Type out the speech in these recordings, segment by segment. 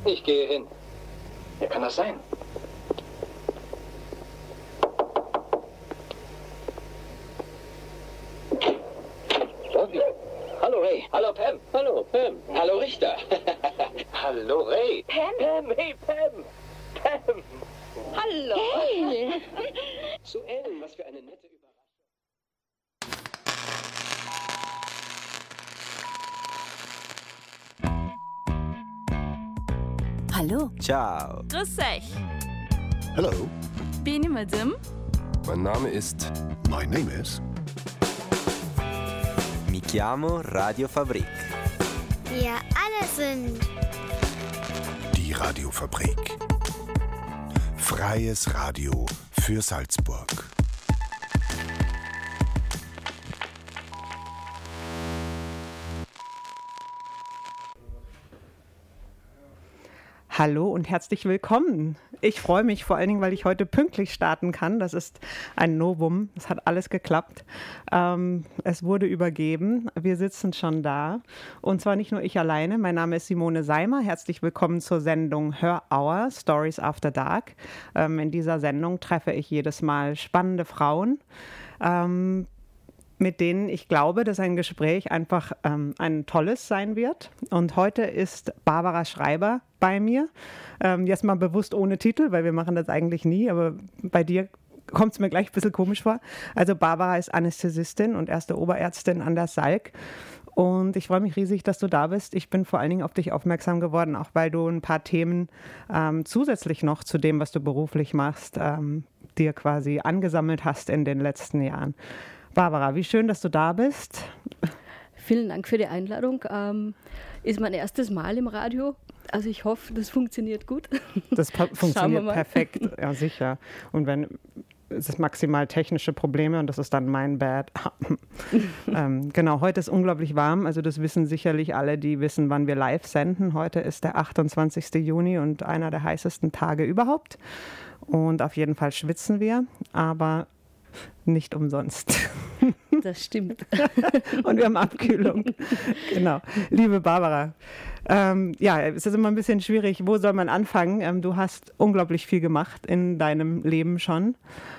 Ich gehe hin. Wer kann das sein? Hallo Ray. Hallo Pam. Hallo Pam. Hallo Richter. Hallo Ray. Pam? Pam, hey Pam. Pam. Hallo. Hey. Zu Ellen, was für eine nette Überraschung. Hallo. Ciao. Grüß euch. Hello, Bin ich Madame? Mein Name ist... my name is. Mi chiamo Radio Fabrik. Wir alle sind Die Radiofabrik. Freies Radio für Salzburg. Hallo und herzlich willkommen. Ich freue mich vor allen Dingen, weil ich heute pünktlich starten kann. Das ist ein Novum. Es hat alles geklappt. Es wurde übergeben. Wir sitzen schon da. Und zwar nicht nur ich alleine. Mein Name ist Simone Seimer. Herzlich willkommen zur Sendung Hör Hour, Stories After Dark. In dieser Sendung treffe ich jedes Mal spannende Frauen, mit denen ich glaube, dass ein Gespräch einfach ein tolles sein wird. Und heute ist Barbara Schreiber bei mir. Jetzt mal bewusst ohne Titel, weil wir machen das eigentlich nie, aber bei dir kommt es mir gleich ein bisschen komisch vor. Also Barbara ist Anästhesistin und erste Oberärztin an der Salk. Und ich freue mich riesig, dass du da bist. Ich bin vor allen Dingen auf dich aufmerksam geworden, auch weil du ein paar Themen zusätzlich noch zu dem, was du beruflich machst, dir quasi angesammelt hast in den letzten Jahren. Barbara, wie schön, dass du da bist. Vielen Dank für die Einladung. Ist mein erstes Mal im Radio. Also ich hoffe, das funktioniert gut. Das funktioniert perfekt, ja sicher. Und wenn es ist maximal technische Probleme und das ist dann mein Bad. Genau, heute ist unglaublich warm. Also das wissen sicherlich alle, die wissen, wann wir live senden. Heute ist der 28. Juni und einer der heißesten Tage überhaupt. Und auf jeden Fall schwitzen wir, aber nicht umsonst. Das stimmt. Und wir haben Abkühlung. Genau. Liebe Barbara, es ist immer ein bisschen schwierig, wo soll man anfangen? Du hast unglaublich viel gemacht in deinem Leben schon.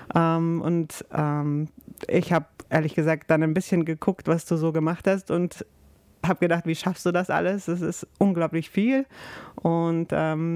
Ich habe ehrlich gesagt dann ein bisschen geguckt, was du so gemacht hast und habe gedacht, wie schaffst du das alles? Das ist unglaublich viel. Und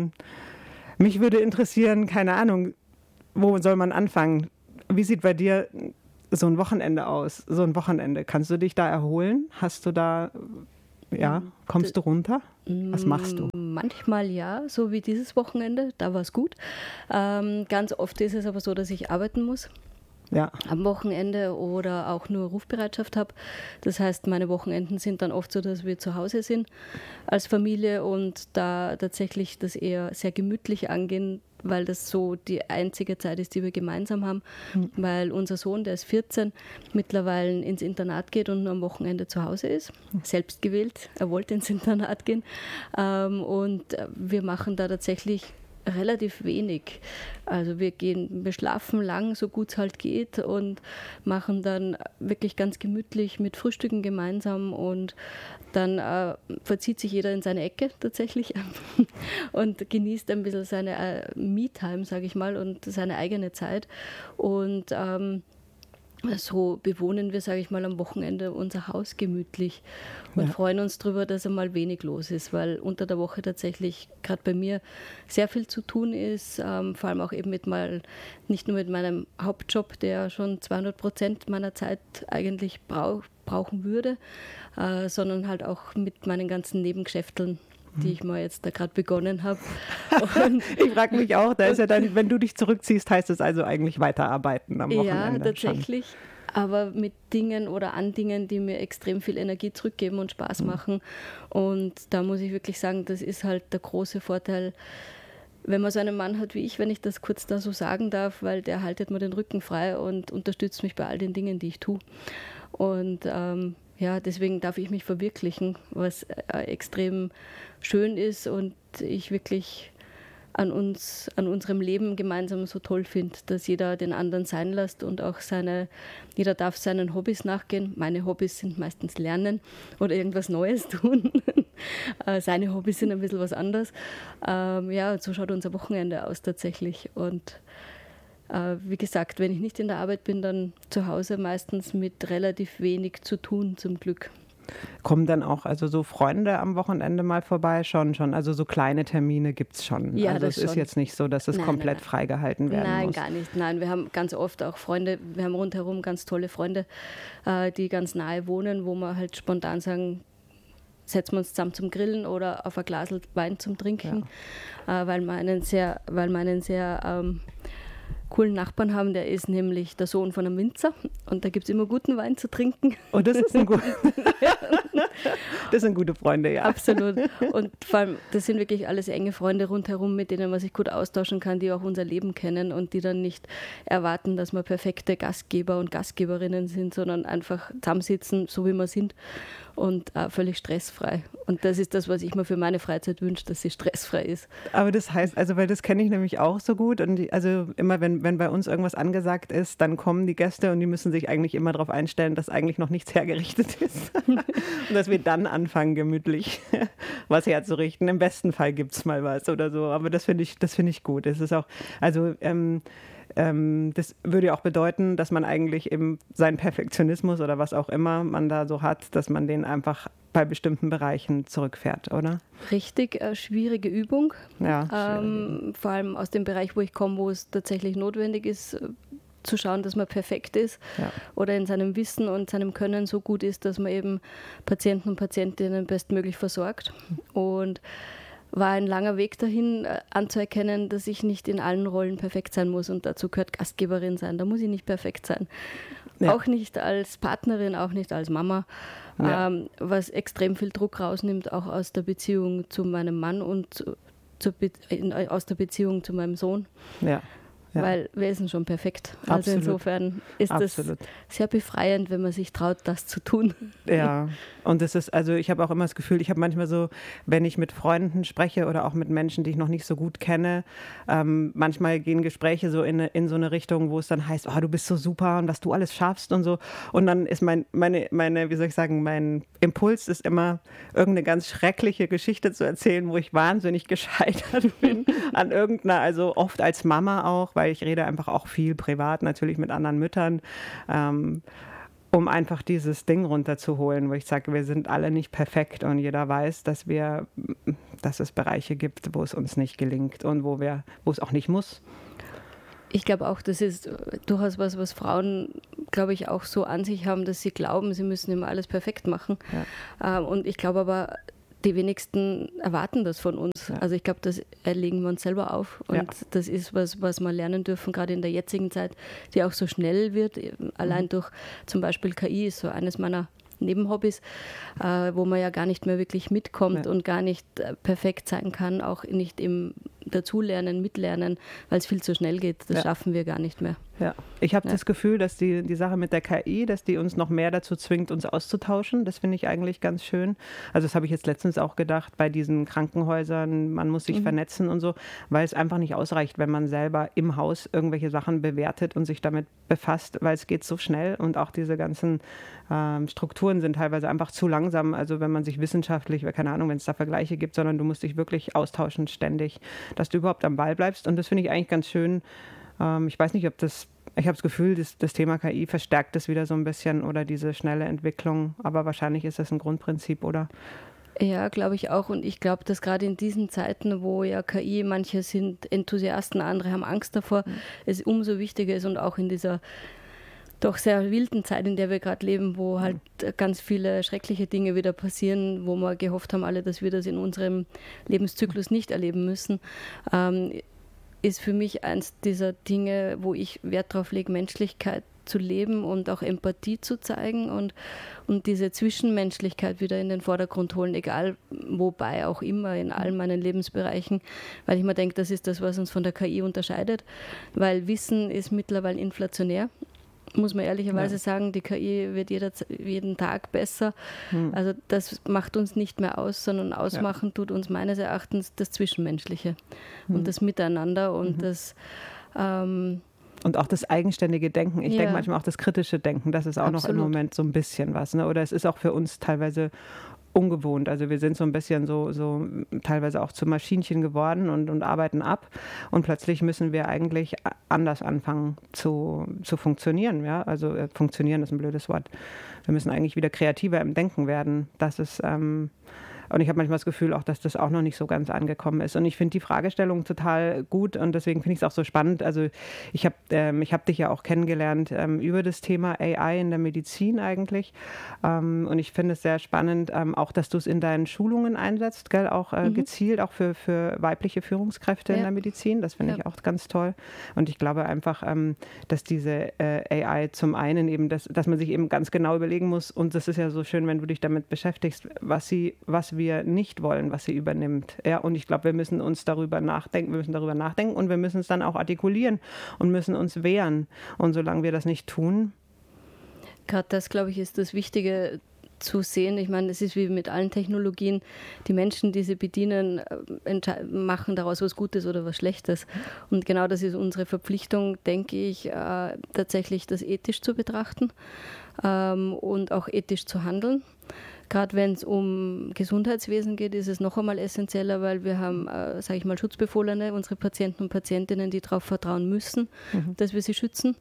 mich würde interessieren, keine Ahnung, wo soll man anfangen? Wie sieht bei dir so ein Wochenende aus? So ein Wochenende, kannst du dich da erholen? Hast du da, kommst du runter? Was machst du? Manchmal ja, so wie dieses Wochenende, da war es gut. Ganz oft ist es aber so, dass ich arbeiten muss. Ja. Am Wochenende oder auch nur Rufbereitschaft habe. Das heißt, meine Wochenenden sind dann oft so, dass wir zu Hause sind als Familie und da tatsächlich das eher sehr gemütlich angehen, weil das so die einzige Zeit ist, die wir gemeinsam haben, weil unser Sohn, der ist 14, mittlerweile ins Internat geht und nur am Wochenende zu Hause ist. Selbst gewählt, er wollte ins Internat gehen und wir machen da tatsächlich relativ wenig. Also wir schlafen lang, so gut es halt geht und machen dann wirklich ganz gemütlich mit Frühstücken gemeinsam und dann verzieht sich jeder in seine Ecke tatsächlich und genießt ein bisschen seine Me-Time, sage ich mal, und seine eigene Zeit und so bewohnen wir, sage ich mal, am Wochenende unser Haus gemütlich und freuen uns darüber, dass einmal wenig los ist, weil unter der Woche tatsächlich gerade bei mir sehr viel zu tun ist, vor allem auch eben nicht nur mit meinem Hauptjob, der schon 200% meiner Zeit eigentlich brauchen würde, sondern halt auch mit meinen ganzen Nebengeschäfteln, die ich mal jetzt da gerade begonnen habe. Ich frage mich auch, da ist ja dann, wenn du dich zurückziehst, heißt es also eigentlich weiterarbeiten am Wochenende. Ja, tatsächlich, aber mit Dingen oder an Dingen, die mir extrem viel Energie zurückgeben und Spaß machen. Und da muss ich wirklich sagen, das ist halt der große Vorteil, wenn man so einen Mann hat wie ich, wenn ich das kurz da so sagen darf, weil der haltet mir den Rücken frei und unterstützt mich bei all den Dingen, die ich tue. Und deswegen darf ich mich verwirklichen, was extrem schön ist und ich wirklich an unserem Leben gemeinsam so toll finde, dass jeder den anderen sein lässt und auch jeder darf seinen Hobbys nachgehen. Meine Hobbys sind meistens Lernen oder irgendwas Neues tun. Seine Hobbys sind ein bisschen was anderes. Und so schaut unser Wochenende aus tatsächlich. Und wie gesagt, wenn ich nicht in der Arbeit bin, dann zu Hause meistens mit relativ wenig zu tun, zum Glück. Kommen dann auch also so Freunde am Wochenende mal vorbei? Schon. Also so kleine Termine gibt es schon. Ja, also es ist jetzt nicht so, dass es komplett freigehalten werden muss. Nein, gar nicht. Nein, wir haben ganz oft auch Freunde, wir haben rundherum ganz tolle Freunde, die ganz nahe wohnen, wo wir halt spontan sagen, setzen wir uns zusammen zum Grillen oder auf ein Glas Wein zum Trinken, weil wir einen sehr coolen Nachbarn haben, der ist nämlich der Sohn von einem Winzer und da gibt es immer guten Wein zu trinken. Oh, das sind gute Freunde, ja. Absolut. Und vor allem, das sind wirklich alles enge Freunde rundherum, mit denen man sich gut austauschen kann, die auch unser Leben kennen und die dann nicht erwarten, dass wir perfekte Gastgeber und Gastgeberinnen sind, sondern einfach zusammensitzen, so wie wir sind und völlig stressfrei. Und das ist das, was ich mir für meine Freizeit wünsche, dass sie stressfrei ist. Aber das heißt, also weil das kenne ich nämlich auch so gut und also immer wenn bei uns irgendwas angesagt ist, dann kommen die Gäste und die müssen sich eigentlich immer darauf einstellen, dass eigentlich noch nichts hergerichtet ist und dass wir dann anfangen, gemütlich was herzurichten. Im besten Fall gibt es mal was oder so, aber das finde ich gut. Es ist auch, also das würde ja auch bedeuten, dass man eigentlich eben seinen Perfektionismus oder was auch immer man da so hat, dass man den einfach bei bestimmten Bereichen zurückfährt, oder? Richtig schwierige Übung. Ja, vor allem aus dem Bereich, wo ich komme, wo es tatsächlich notwendig ist, zu schauen, dass man perfekt ist oder in seinem Wissen und seinem Können so gut ist, dass man eben Patienten und Patientinnen bestmöglich versorgt. Und war ein langer Weg dahin, anzuerkennen, dass ich nicht in allen Rollen perfekt sein muss und dazu gehört Gastgeberin sein. Da muss ich nicht perfekt sein. Ja. Auch nicht als Partnerin, auch nicht als Mama, was extrem viel Druck rausnimmt, auch aus der Beziehung zu meinem Mann und aus der Beziehung zu meinem Sohn. Ja. Ja. Weil wir sind schon perfekt. Also Absolut. Insofern ist das sehr befreiend, wenn man sich traut, das zu tun. Ja, und das ist, also ich habe auch immer das Gefühl, ich habe manchmal so, wenn ich mit Freunden spreche oder auch mit Menschen, die ich noch nicht so gut kenne, manchmal gehen Gespräche so in so eine Richtung, wo es dann heißt, oh, du bist so super und was du alles schaffst und so. Und dann ist meine, wie soll ich sagen, mein Impuls ist immer, irgendeine ganz schreckliche Geschichte zu erzählen, wo ich wahnsinnig gescheitert bin an irgendeiner, also oft als Mama auch, weil ich rede einfach auch viel privat, natürlich mit anderen Müttern, um einfach dieses Ding runterzuholen, wo ich sage, wir sind alle nicht perfekt und jeder weiß, dass es Bereiche gibt, wo es uns nicht gelingt und wo es auch nicht muss. Ich glaube auch, das ist durchaus was Frauen, glaube ich, auch so an sich haben, dass sie glauben, sie müssen immer alles perfekt machen. Ja. Und ich glaube aber, die wenigsten erwarten das von uns. Ja. Also ich glaube, das erlegen wir uns selber auf. Und das ist was wir lernen dürfen, gerade in der jetzigen Zeit, die auch so schnell wird. Allein durch zum Beispiel KI ist so eines meiner Nebenhobbys, wo man ja gar nicht mehr wirklich mitkommt und gar nicht perfekt sein kann, auch nicht im Dazulernen, Mitlernen, weil es viel zu schnell geht. Das schaffen wir gar nicht mehr. Ja, ich habe das Gefühl, dass die Sache mit der KI, dass die uns noch mehr dazu zwingt, uns auszutauschen. Das finde ich eigentlich ganz schön. Also das habe ich jetzt letztens auch gedacht bei diesen Krankenhäusern, man muss sich vernetzen und so, weil es einfach nicht ausreicht, wenn man selber im Haus irgendwelche Sachen bewertet und sich damit befasst, weil es geht so schnell und auch diese ganzen Strukturen sind teilweise einfach zu langsam. Also wenn man sich wissenschaftlich, keine Ahnung, wenn es da Vergleiche gibt, sondern du musst dich wirklich austauschen ständig, dass du überhaupt am Ball bleibst. Und das finde ich eigentlich ganz schön. Ich weiß nicht, ich habe das Gefühl, das Thema KI verstärkt das wieder so ein bisschen oder diese schnelle Entwicklung. Aber wahrscheinlich ist das ein Grundprinzip, oder? Ja, glaube ich auch. Und ich glaube, dass gerade in diesen Zeiten, wo ja KI, manche sind Enthusiasten, andere haben Angst davor, es umso wichtiger ist und auch in dieser doch sehr wilden Zeit, in der wir gerade leben, wo halt ganz viele schreckliche Dinge wieder passieren, wo wir gehofft haben alle, dass wir das in unserem Lebenszyklus nicht erleben müssen, ist für mich eins dieser Dinge, wo ich Wert drauf lege, Menschlichkeit zu leben und auch Empathie zu zeigen und diese Zwischenmenschlichkeit wieder in den Vordergrund holen, egal wobei auch immer, in allen meinen Lebensbereichen, weil ich mir denke, das ist das, was uns von der KI unterscheidet, weil Wissen ist mittlerweile inflationär. Muss man ehrlicherweise sagen, die KI wird jeden Tag besser. Also das macht uns nicht mehr aus, sondern ausmachen tut uns meines Erachtens das Zwischenmenschliche und das Miteinander und das und auch das eigenständige Denken. Ich denke manchmal auch das kritische Denken, das ist auch noch im Moment so ein bisschen was. Ne? Oder es ist auch für uns teilweise ungewohnt. Also wir sind so ein bisschen so teilweise auch zu Maschinchen geworden und arbeiten ab. Und plötzlich müssen wir eigentlich anders anfangen zu funktionieren. Ja? Also funktionieren ist ein blödes Wort. Wir müssen eigentlich wieder kreativer im Denken werden. Das ist und ich habe manchmal das Gefühl auch, dass das auch noch nicht so ganz angekommen ist. Und ich finde die Fragestellung total gut und deswegen finde ich es auch so spannend. Also ich hab dich ja auch kennengelernt über das Thema AI in der Medizin eigentlich. Und ich finde es sehr spannend, auch, dass du es in deinen Schulungen einsetzt, gell? Auch gezielt, auch für weibliche Führungskräfte in der Medizin. Das finde ich auch ganz toll. Und ich glaube einfach, dass diese AI zum einen eben, dass man sich eben ganz genau überlegen muss, und das ist ja so schön, wenn du dich damit beschäftigst, was wir nicht wollen, was sie übernimmt. Ja, und ich glaube, wir müssen darüber nachdenken und wir müssen es dann auch artikulieren und müssen uns wehren. Und solange wir das nicht tun. Gerade das, glaube ich, ist das Wichtige zu sehen. Ich meine, es ist wie mit allen Technologien, die Menschen, die sie bedienen, machen daraus was Gutes oder was Schlechtes. Und genau das ist unsere Verpflichtung, denke ich, tatsächlich das ethisch zu betrachten und auch ethisch zu handeln. Gerade wenn es um Gesundheitswesen geht, ist es noch einmal essentieller, weil wir haben, sage ich mal, Schutzbefohlene, unsere Patienten und Patientinnen, die darauf vertrauen müssen, dass wir sie schützen.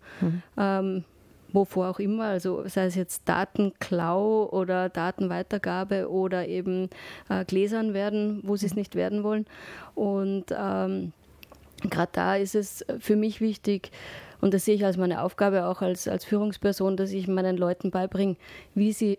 Wovor auch immer, also sei es jetzt Datenklau oder Datenweitergabe oder eben gläsern werden, wo sie es nicht werden wollen. Und gerade da ist es für mich wichtig, und das sehe ich als meine Aufgabe auch als Führungsperson, dass ich meinen Leuten beibringe, wie sie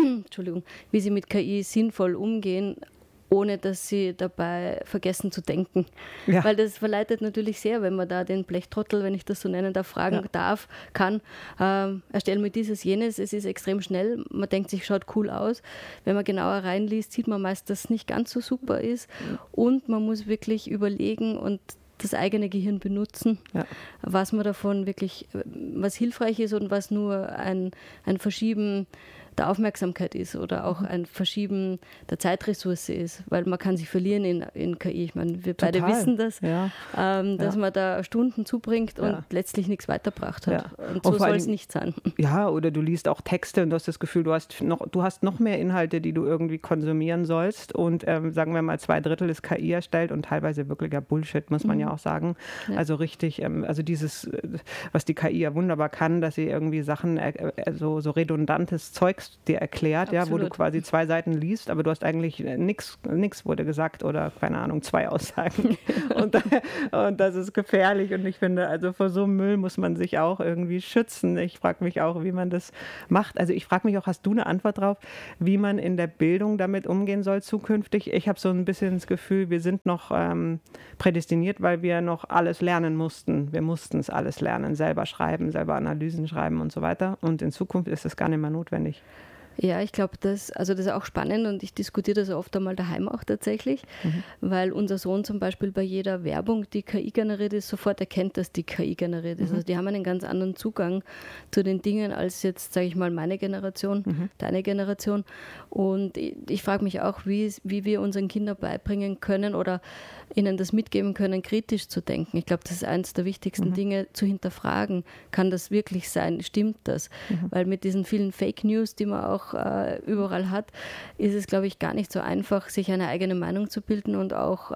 mit KI sinnvoll umgehen, ohne dass sie dabei vergessen zu denken. Ja. Weil das verleitet natürlich sehr, wenn man da den Blechtrottel, wenn ich das so nennen darf, fragen kann, erstellen mir dieses, jenes, es ist extrem schnell, man denkt sich, schaut cool aus. Wenn man genauer reinliest, sieht man meist, dass es nicht ganz so super ist und man muss wirklich überlegen und das eigene Gehirn benutzen, was man davon wirklich, was hilfreich ist und was nur ein Verschieben der Aufmerksamkeit ist oder auch ein Verschieben der Zeitressource ist, weil man kann sich verlieren in KI. Ich meine, wir beide wissen das, dass man da Stunden zubringt und letztlich nichts weitergebracht hat. Und so soll es nicht sein. Ja, oder du liest auch Texte und du hast das Gefühl, du hast noch mehr Inhalte, die du irgendwie konsumieren sollst und sagen wir mal 2/3 ist KI erstellt und teilweise wirklicher Bullshit, muss man ja auch sagen. Ja. Also richtig, also dieses, was die KI ja wunderbar kann, dass sie irgendwie Sachen, so redundantes Zeugs dir erklärt, wo du quasi 2 Seiten liest, aber du hast eigentlich nichts wurde gesagt oder, keine Ahnung, 2 Aussagen. und das ist gefährlich und ich finde, also vor so einem Müll muss man sich auch irgendwie schützen. Ich frage mich auch, wie man das macht. Also ich frage mich auch, hast du eine Antwort drauf, wie man in der Bildung damit umgehen soll zukünftig? Ich habe so ein bisschen das Gefühl, wir sind noch prädestiniert, weil wir noch alles lernen mussten. Wir mussten es alles lernen, selber schreiben, selber Analysen schreiben und so weiter. Und in Zukunft ist das gar nicht mehr notwendig. Ja, ich glaube, das ist auch spannend und ich diskutiere das oft einmal daheim auch tatsächlich, weil unser Sohn zum Beispiel bei jeder Werbung, die KI generiert ist, sofort erkennt, dass die KI generiert ist. Also die haben einen ganz anderen Zugang zu den Dingen als jetzt, sage ich mal, meine Generation, deine Generation. Und ich frage mich auch, wie wir unseren Kindern beibringen können oder ihnen das mitgeben können, kritisch zu denken. Ich glaube, das ist eines der wichtigsten Dinge, zu hinterfragen. Kann das wirklich sein? Stimmt das? Weil mit diesen vielen Fake News, die man auch überall hat, ist es, glaube ich, gar nicht so einfach, sich eine eigene Meinung zu bilden und auch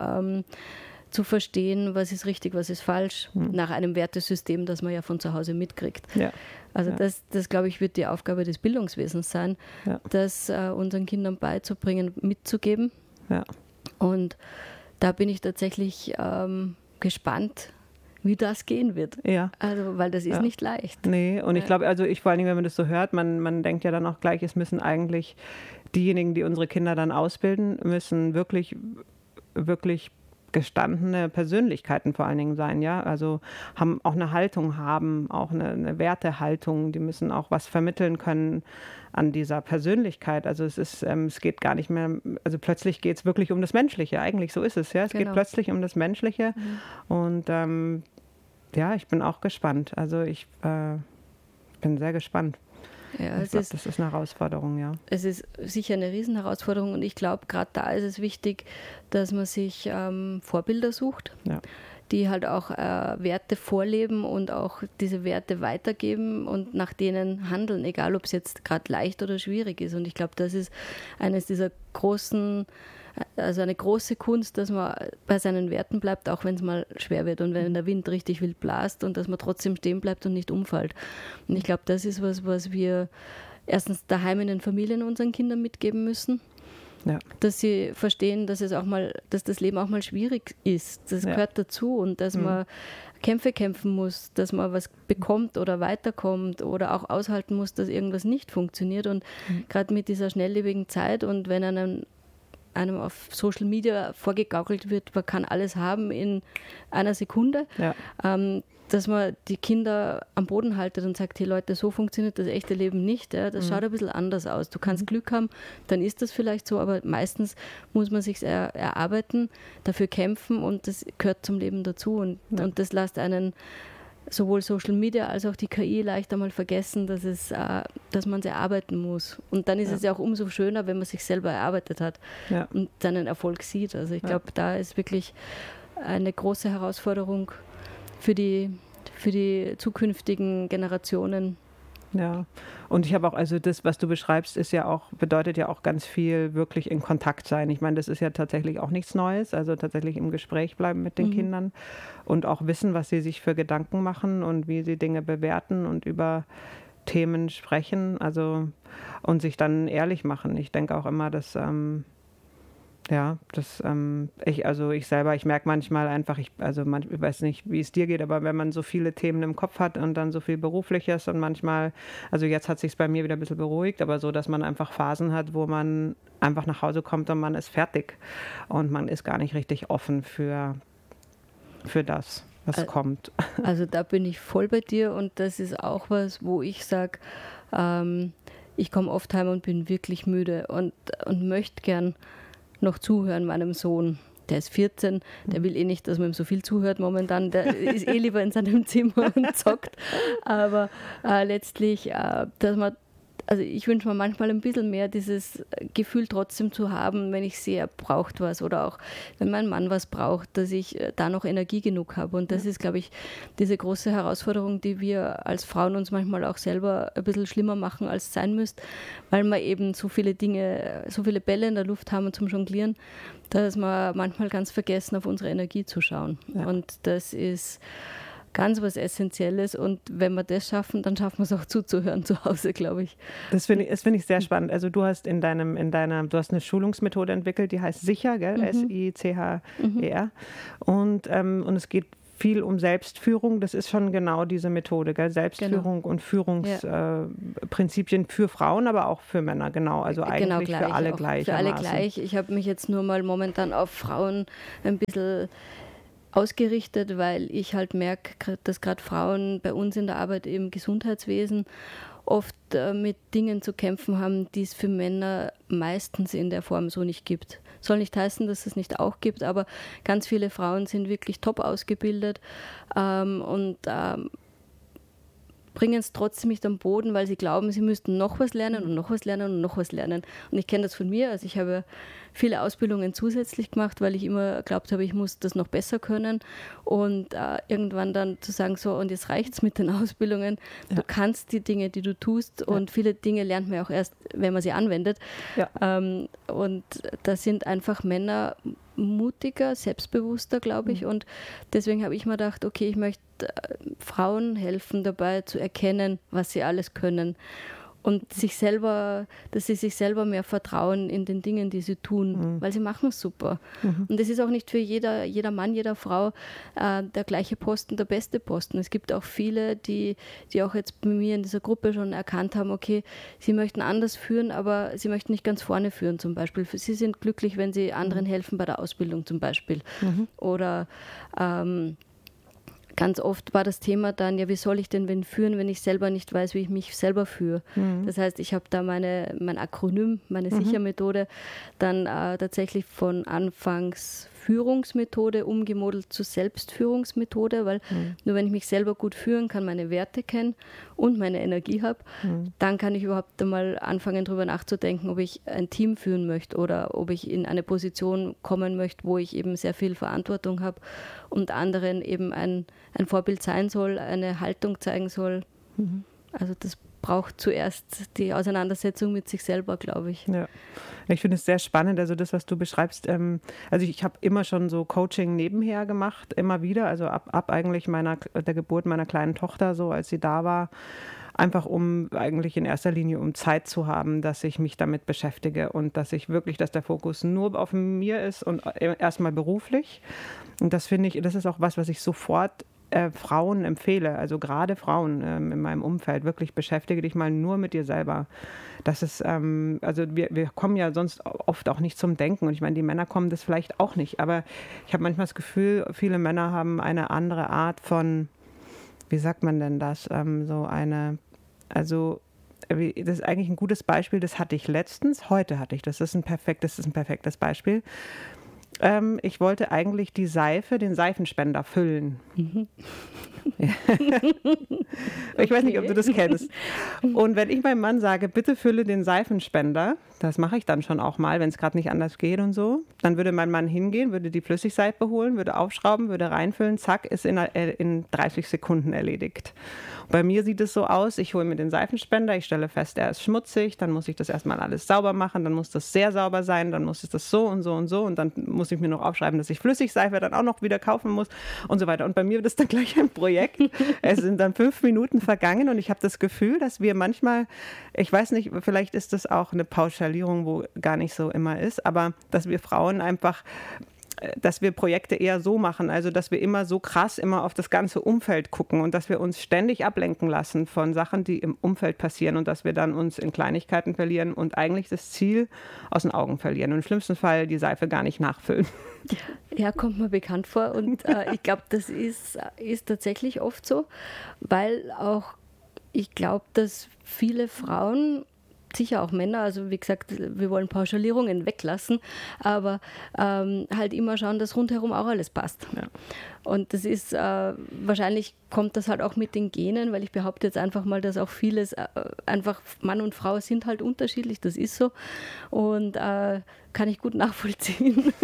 zu verstehen, was ist richtig, was ist falsch, nach einem Wertesystem, das man ja von zu Hause mitkriegt. Ja. Also das, glaube ich, wird die Aufgabe des Bildungswesens sein, das unseren Kindern beizubringen, mitzugeben. Ja. Und da bin ich tatsächlich gespannt, wie das gehen wird. Ja. Also, weil das ist nicht leicht. Nee, und ich glaube, also vor allen Dingen, wenn man das so hört, man denkt ja dann auch gleich, es müssen eigentlich diejenigen, die unsere Kinder dann ausbilden, müssen wirklich, wirklich gestandene Persönlichkeiten vor allen Dingen sein, ja, also haben auch eine Haltung, haben auch eine Wertehaltung, die müssen auch was vermitteln können an dieser Persönlichkeit, also es geht gar nicht mehr, also plötzlich geht es wirklich um das Menschliche, eigentlich so ist es, ja, es geht plötzlich um das Menschliche und ich bin auch gespannt, also ich bin sehr gespannt. Ja, ich glaube, das ist eine Herausforderung, ja. Es ist sicher eine Riesenherausforderung und ich glaube, gerade da ist es wichtig, dass man sich Vorbilder sucht, die halt auch Werte vorleben und auch diese Werte weitergeben und nach denen handeln, egal ob es jetzt gerade leicht oder schwierig ist. Und ich glaube, das ist eines dieser eine große Kunst, dass man bei seinen Werten bleibt, auch wenn es mal schwer wird und wenn der Wind richtig wild blast und dass man trotzdem stehen bleibt und nicht umfällt. Und ich glaube, das ist was wir erstens daheim in den Familien unseren Kindern mitgeben müssen. Ja. Dass sie verstehen, dass das Leben auch mal schwierig ist. Das gehört dazu und dass man Kämpfe kämpfen muss, dass man was bekommt oder weiterkommt oder auch aushalten muss, dass irgendwas nicht funktioniert. Und gerade mit dieser schnelllebigen Zeit und wenn einem auf Social Media vorgegaukelt wird, man kann alles haben in einer Sekunde, dass man die Kinder am Boden haltet und sagt, hey Leute, so funktioniert das echte Leben nicht. Ja? Das schaut ein bisschen anders aus. Du kannst Glück haben, dann ist das vielleicht so, aber meistens muss man sich erarbeiten, dafür kämpfen und das gehört zum Leben dazu. Und das lässt einen sowohl Social Media als auch die KI leicht einmal vergessen, dass man sie erarbeiten muss. Und dann ist es ja auch umso schöner, wenn man sich selber erarbeitet hat und seinen Erfolg sieht. Also ich glaube, da ist wirklich eine große Herausforderung für die zukünftigen Generationen. Ja, und ich habe auch, also das, was du beschreibst, bedeutet ja auch ganz viel wirklich in Kontakt sein. Ich meine, das ist ja tatsächlich auch nichts Neues, also tatsächlich im Gespräch bleiben mit den Kindern und auch wissen, was sie sich für Gedanken machen und wie sie Dinge bewerten und über Themen sprechen, also und sich dann ehrlich machen. Ich denke auch immer, dass ich merke manchmal einfach, ich weiß nicht, wie es dir geht, aber wenn man so viele Themen im Kopf hat und dann so viel Berufliches und manchmal, also jetzt hat sich es bei mir wieder ein bisschen beruhigt, aber so, dass man einfach Phasen hat, wo man einfach nach Hause kommt und man ist fertig und man ist gar nicht richtig offen für das, was kommt. Also da bin ich voll bei dir und das ist auch was, wo ich sage, ich komme oft heim und bin wirklich müde und möchte gern noch zuhören meinem Sohn. Der ist 14, der will nicht, dass man ihm so viel zuhört momentan. Der ist lieber in seinem Zimmer und zockt. Aber letztlich, ich wünsche mir manchmal ein bisschen mehr dieses Gefühl trotzdem zu haben, wenn ich sehe, er braucht was oder auch, wenn mein Mann was braucht, dass ich da noch Energie genug habe. Und das ist, glaube ich, diese große Herausforderung, die wir als Frauen uns manchmal auch selber ein bisschen schlimmer machen, als es sein müsste, weil wir eben so viele Dinge, so viele Bälle in der Luft haben zum Jonglieren, dass wir manchmal ganz vergessen, auf unsere Energie zu schauen. Ja. Und das ist ganz was Essentielles und wenn wir das schaffen, dann schaffen wir es auch zuzuhören zu Hause, glaube ich. Das finde ich sehr spannend. Also du hast du hast eine Schulungsmethode entwickelt, die heißt SICHER, gell? SICHER. Und es geht viel um Selbstführung. Das ist schon genau diese Methode, gell? Selbstführung und Führungsprinzipien für Frauen, aber auch für Männer, genau. Also eigentlich gleich, für alle gleich. Für alle gleich. Ich habe mich jetzt nur mal momentan auf Frauen ein bisschen ausgerichtet, weil ich halt merke, dass gerade Frauen bei uns in der Arbeit im Gesundheitswesen oft mit Dingen zu kämpfen haben, die es für Männer meistens in der Form so nicht gibt. Soll nicht heißen, dass es nicht auch gibt, aber ganz viele Frauen sind wirklich top ausgebildet und bringen es trotzdem nicht am Boden, weil sie glauben, sie müssten noch was lernen und noch was lernen und noch was lernen. Und ich kenne das von mir, also ich habe viele Ausbildungen zusätzlich gemacht, weil ich immer geglaubt habe, ich muss das noch besser können und irgendwann dann zu sagen, so und jetzt reicht es mit den Ausbildungen, du kannst die Dinge, die du tust und viele Dinge lernt man auch erst, wenn man sie anwendet. Ja. Und da sind einfach Männer mutiger, selbstbewusster, glaube ich. Und deswegen habe ich mir gedacht, okay, ich möchte Frauen helfen dabei zu erkennen, was sie alles können. Und dass sie sich selber mehr vertrauen in den Dingen, die sie tun, weil sie machen es super. Und es ist auch nicht für jeder Mann, jeder Frau der gleiche Posten, der beste Posten. Es gibt auch viele, die auch jetzt bei mir in dieser Gruppe schon erkannt haben, okay, sie möchten anders führen, aber sie möchten nicht ganz vorne führen zum Beispiel. Sie sind glücklich, wenn sie anderen helfen bei der Ausbildung zum Beispiel. Oder ganz oft war das Thema dann, ja, wie soll ich denn wen führen, wenn ich selber nicht weiß, wie ich mich selber führe. Das heißt, ich habe da mein Akronym, meine SICHER-Methode dann tatsächlich von anfangs Führungsmethode umgemodelt zur Selbstführungsmethode, weil nur wenn ich mich selber gut führen kann, meine Werte kennen und meine Energie habe, dann kann ich überhaupt einmal anfangen, darüber nachzudenken, ob ich ein Team führen möchte oder ob ich in eine Position kommen möchte, wo ich eben sehr viel Verantwortung habe und anderen eben ein Vorbild sein soll, eine Haltung zeigen soll. Also das braucht zuerst die Auseinandersetzung mit sich selber, glaube ich. Ja, ich finde es sehr spannend, also das, was du beschreibst. Also ich habe immer schon so Coaching nebenher gemacht, immer wieder, also ab eigentlich der Geburt meiner kleinen Tochter, so als sie da war, einfach um eigentlich in erster Linie um Zeit zu haben, dass ich mich damit beschäftige und dass der Fokus nur auf mir ist und erstmal beruflich. Und das finde ich, das ist auch was ich sofort Frauen empfehle, also gerade Frauen in meinem Umfeld, wirklich beschäftige dich mal nur mit dir selber. Das ist, also wir kommen ja sonst oft auch nicht zum Denken und ich meine, die Männer kommen das vielleicht auch nicht, aber ich habe manchmal das Gefühl, viele Männer haben eine andere Art von, wie sagt man denn das, das ist eigentlich ein gutes Beispiel, das hatte ich letztens, heute hatte ich, das ist ein perfektes Beispiel. Ich wollte eigentlich den Seifenspender füllen. Ich weiß nicht, ob du das kennst. Und wenn ich meinem Mann sage, bitte fülle den Seifenspender, das mache ich dann schon auch mal, wenn es gerade nicht anders geht und so, dann würde mein Mann hingehen, würde die Flüssigseife holen, würde aufschrauben, würde reinfüllen, zack, ist in 30 Sekunden erledigt. Bei mir sieht es so aus, ich hole mir den Seifenspender, ich stelle fest, er ist schmutzig, dann muss ich das erstmal alles sauber machen, dann muss das sehr sauber sein, dann muss ich das so und so und so und dann muss ich mir noch aufschreiben, dass ich Flüssigseife dann auch noch wieder kaufen muss und so weiter. Und bei mir wird es dann gleich ein Projekt. Es sind dann 5 Minuten vergangen und ich habe das Gefühl, dass wir manchmal, ich weiß nicht, vielleicht ist das auch eine Pauschalierung, wo gar nicht so immer ist, aber dass wir Frauen einfach, dass wir Projekte eher so machen, also dass wir immer so krass immer auf das ganze Umfeld gucken und dass wir uns ständig ablenken lassen von Sachen, die im Umfeld passieren und dass wir dann uns in Kleinigkeiten verlieren und eigentlich das Ziel aus den Augen verlieren und im schlimmsten Fall die Seife gar nicht nachfüllen. Ja, kommt mir bekannt vor und ich glaube, das ist tatsächlich oft so, weil auch ich glaube, dass viele Frauen, sicher auch Männer, also wie gesagt, wir wollen Pauschalierungen weglassen, aber halt immer schauen, dass rundherum auch alles passt. Ja. Und das ist, wahrscheinlich kommt das halt auch mit den Genen, weil ich behaupte jetzt einfach mal, dass auch vieles, einfach Mann und Frau sind halt unterschiedlich, das ist so und kann ich gut nachvollziehen.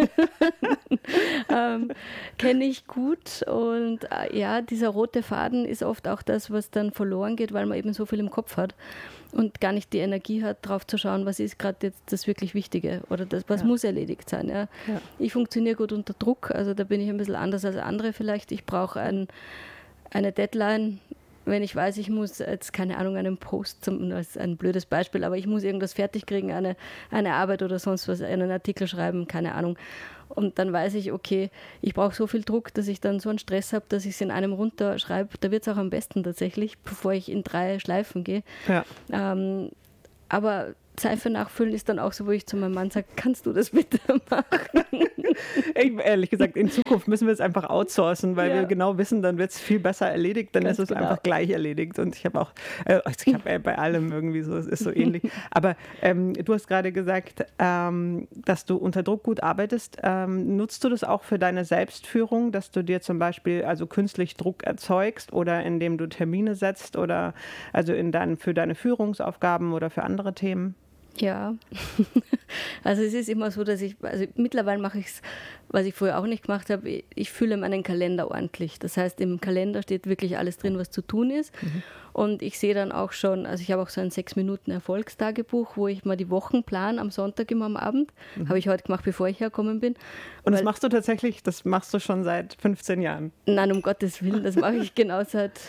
Kenne ich gut und ja, dieser rote Faden ist oft auch das, was dann verloren geht, weil man eben so viel im Kopf hat und gar nicht die Energie hat, drauf zu schauen, was ist gerade jetzt das wirklich Wichtige oder das, was muss erledigt sein. Ja. Ja. Ich funktioniere gut unter Druck, also da bin ich ein bisschen anders als andere vielleicht. Ich brauche eine Deadline, wenn ich weiß, ich muss jetzt, keine Ahnung, einen Post, das ist ein blödes Beispiel, aber ich muss irgendwas fertig kriegen, eine Arbeit oder sonst was, einen Artikel schreiben, keine Ahnung. Und dann weiß ich, okay, ich brauche so viel Druck, dass ich dann so einen Stress habe, dass ich es in einem runterschreibe. Da wird es auch am besten tatsächlich, bevor ich in 3 Schleifen gehe. Ja. Aber Seife nachfüllen ist dann auch so, wo ich zu meinem Mann sage, kannst du das bitte machen? Ehrlich gesagt, in Zukunft müssen wir es einfach outsourcen, weil wir genau wissen, dann wird es viel besser erledigt, dann ist es einfach gleich erledigt. Und ich habe auch, bei allem irgendwie so, es ist so ähnlich. Aber du hast gerade gesagt, dass du unter Druck gut arbeitest. Nutzt du das auch für deine Selbstführung, dass du dir zum Beispiel also künstlich Druck erzeugst oder indem du Termine setzt oder also für deine Führungsaufgaben oder für andere Themen? Ja, also es ist immer so, dass mittlerweile mache ich es, was ich früher auch nicht gemacht habe, ich fülle meinen Kalender ordentlich. Das heißt, im Kalender steht wirklich alles drin, was zu tun ist. Und ich sehe dann auch schon, also ich habe auch so ein 6-Minuten-Erfolgstagebuch, wo ich mal die Wochen plane am Sonntag immer am Abend. Habe ich heute gemacht, bevor ich hergekommen bin. Und das machst du schon seit 15 Jahren? Nein, um Gottes Willen, das mache ich genau seit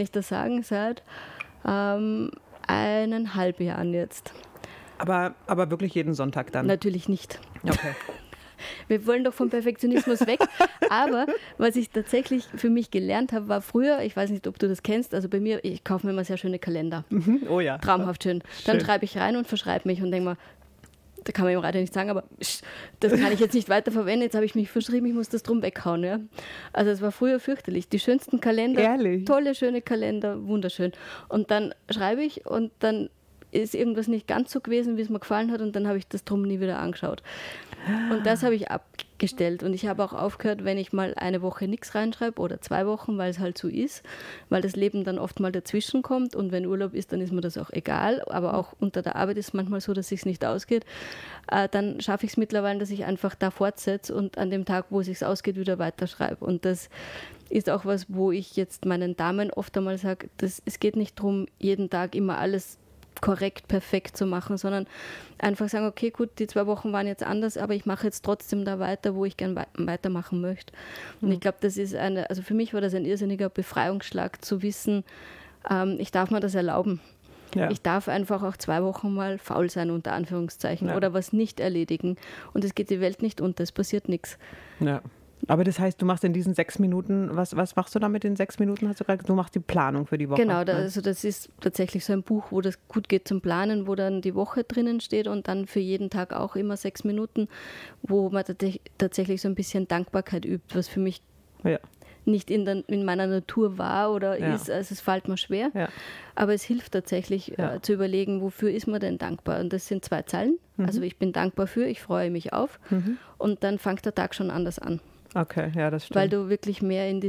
1,5 Jahren jetzt. Aber wirklich jeden Sonntag dann? Natürlich nicht. Okay. Wir wollen doch vom Perfektionismus weg. Aber was ich tatsächlich für mich gelernt habe, war früher, ich weiß nicht, ob du das kennst, also bei mir, ich kaufe mir immer sehr schöne Kalender. Oh ja. Traumhaft schön. Dann schreibe ich rein und verschreibe mich und denke mal, da kann man im Radio nicht sagen, aber das kann ich jetzt nicht weiterverwenden, jetzt habe ich mich verschrieben, ich muss das drum weghauen. Ja? Also es war früher fürchterlich. Die schönsten Kalender, Ehrlich? Tolle, schöne Kalender, wunderschön. Und dann schreibe ich und dann ist irgendwas nicht ganz so gewesen, wie es mir gefallen hat und dann habe ich das drum nie wieder angeschaut. Und das habe ich gestellt. Und ich habe auch aufgehört, wenn ich mal eine Woche nichts reinschreibe oder 2 Wochen, weil es halt so ist, weil das Leben dann oft mal dazwischen kommt und wenn Urlaub ist, dann ist mir das auch egal, aber auch unter der Arbeit ist es manchmal so, dass es sich nicht ausgeht. Dann schaffe ich es mittlerweile, dass ich einfach da fortsetze und an dem Tag, wo es sich ausgeht, wieder weiterschreibe. Und das ist auch was, wo ich jetzt meinen Damen oft einmal sage, es geht nicht darum, jeden Tag immer alles korrekt, perfekt zu machen, sondern einfach sagen, okay, gut, die 2 Wochen waren jetzt anders, aber ich mache jetzt trotzdem da weiter, wo ich gern weitermachen möchte. Und ich glaube, das ist also für mich war das ein irrsinniger Befreiungsschlag zu wissen, ich darf mir das erlauben. Ja. Ich darf einfach auch 2 Wochen mal faul sein, unter Anführungszeichen, oder was nicht erledigen. Und es geht die Welt nicht unter, es passiert nichts. Ja. Aber das heißt, du machst in diesen 6 Minuten, was machst du da mit den 6 Minuten? Hast du gesagt, du machst die Planung für die Woche. Genau, also das ist tatsächlich so ein Buch, wo das gut geht zum Planen, wo dann die Woche drinnen steht und dann für jeden Tag auch immer 6 Minuten, wo man tatsächlich so ein bisschen Dankbarkeit übt, was für mich nicht in meiner Natur war oder ist, also es fällt mir schwer. Ja. Aber es hilft tatsächlich zu überlegen, wofür ist man denn dankbar? Und das sind 2 Zeilen. Also ich bin dankbar für, ich freue mich auf und dann fängt der Tag schon anders an. Okay, ja, das stimmt. Weil du wirklich mehr in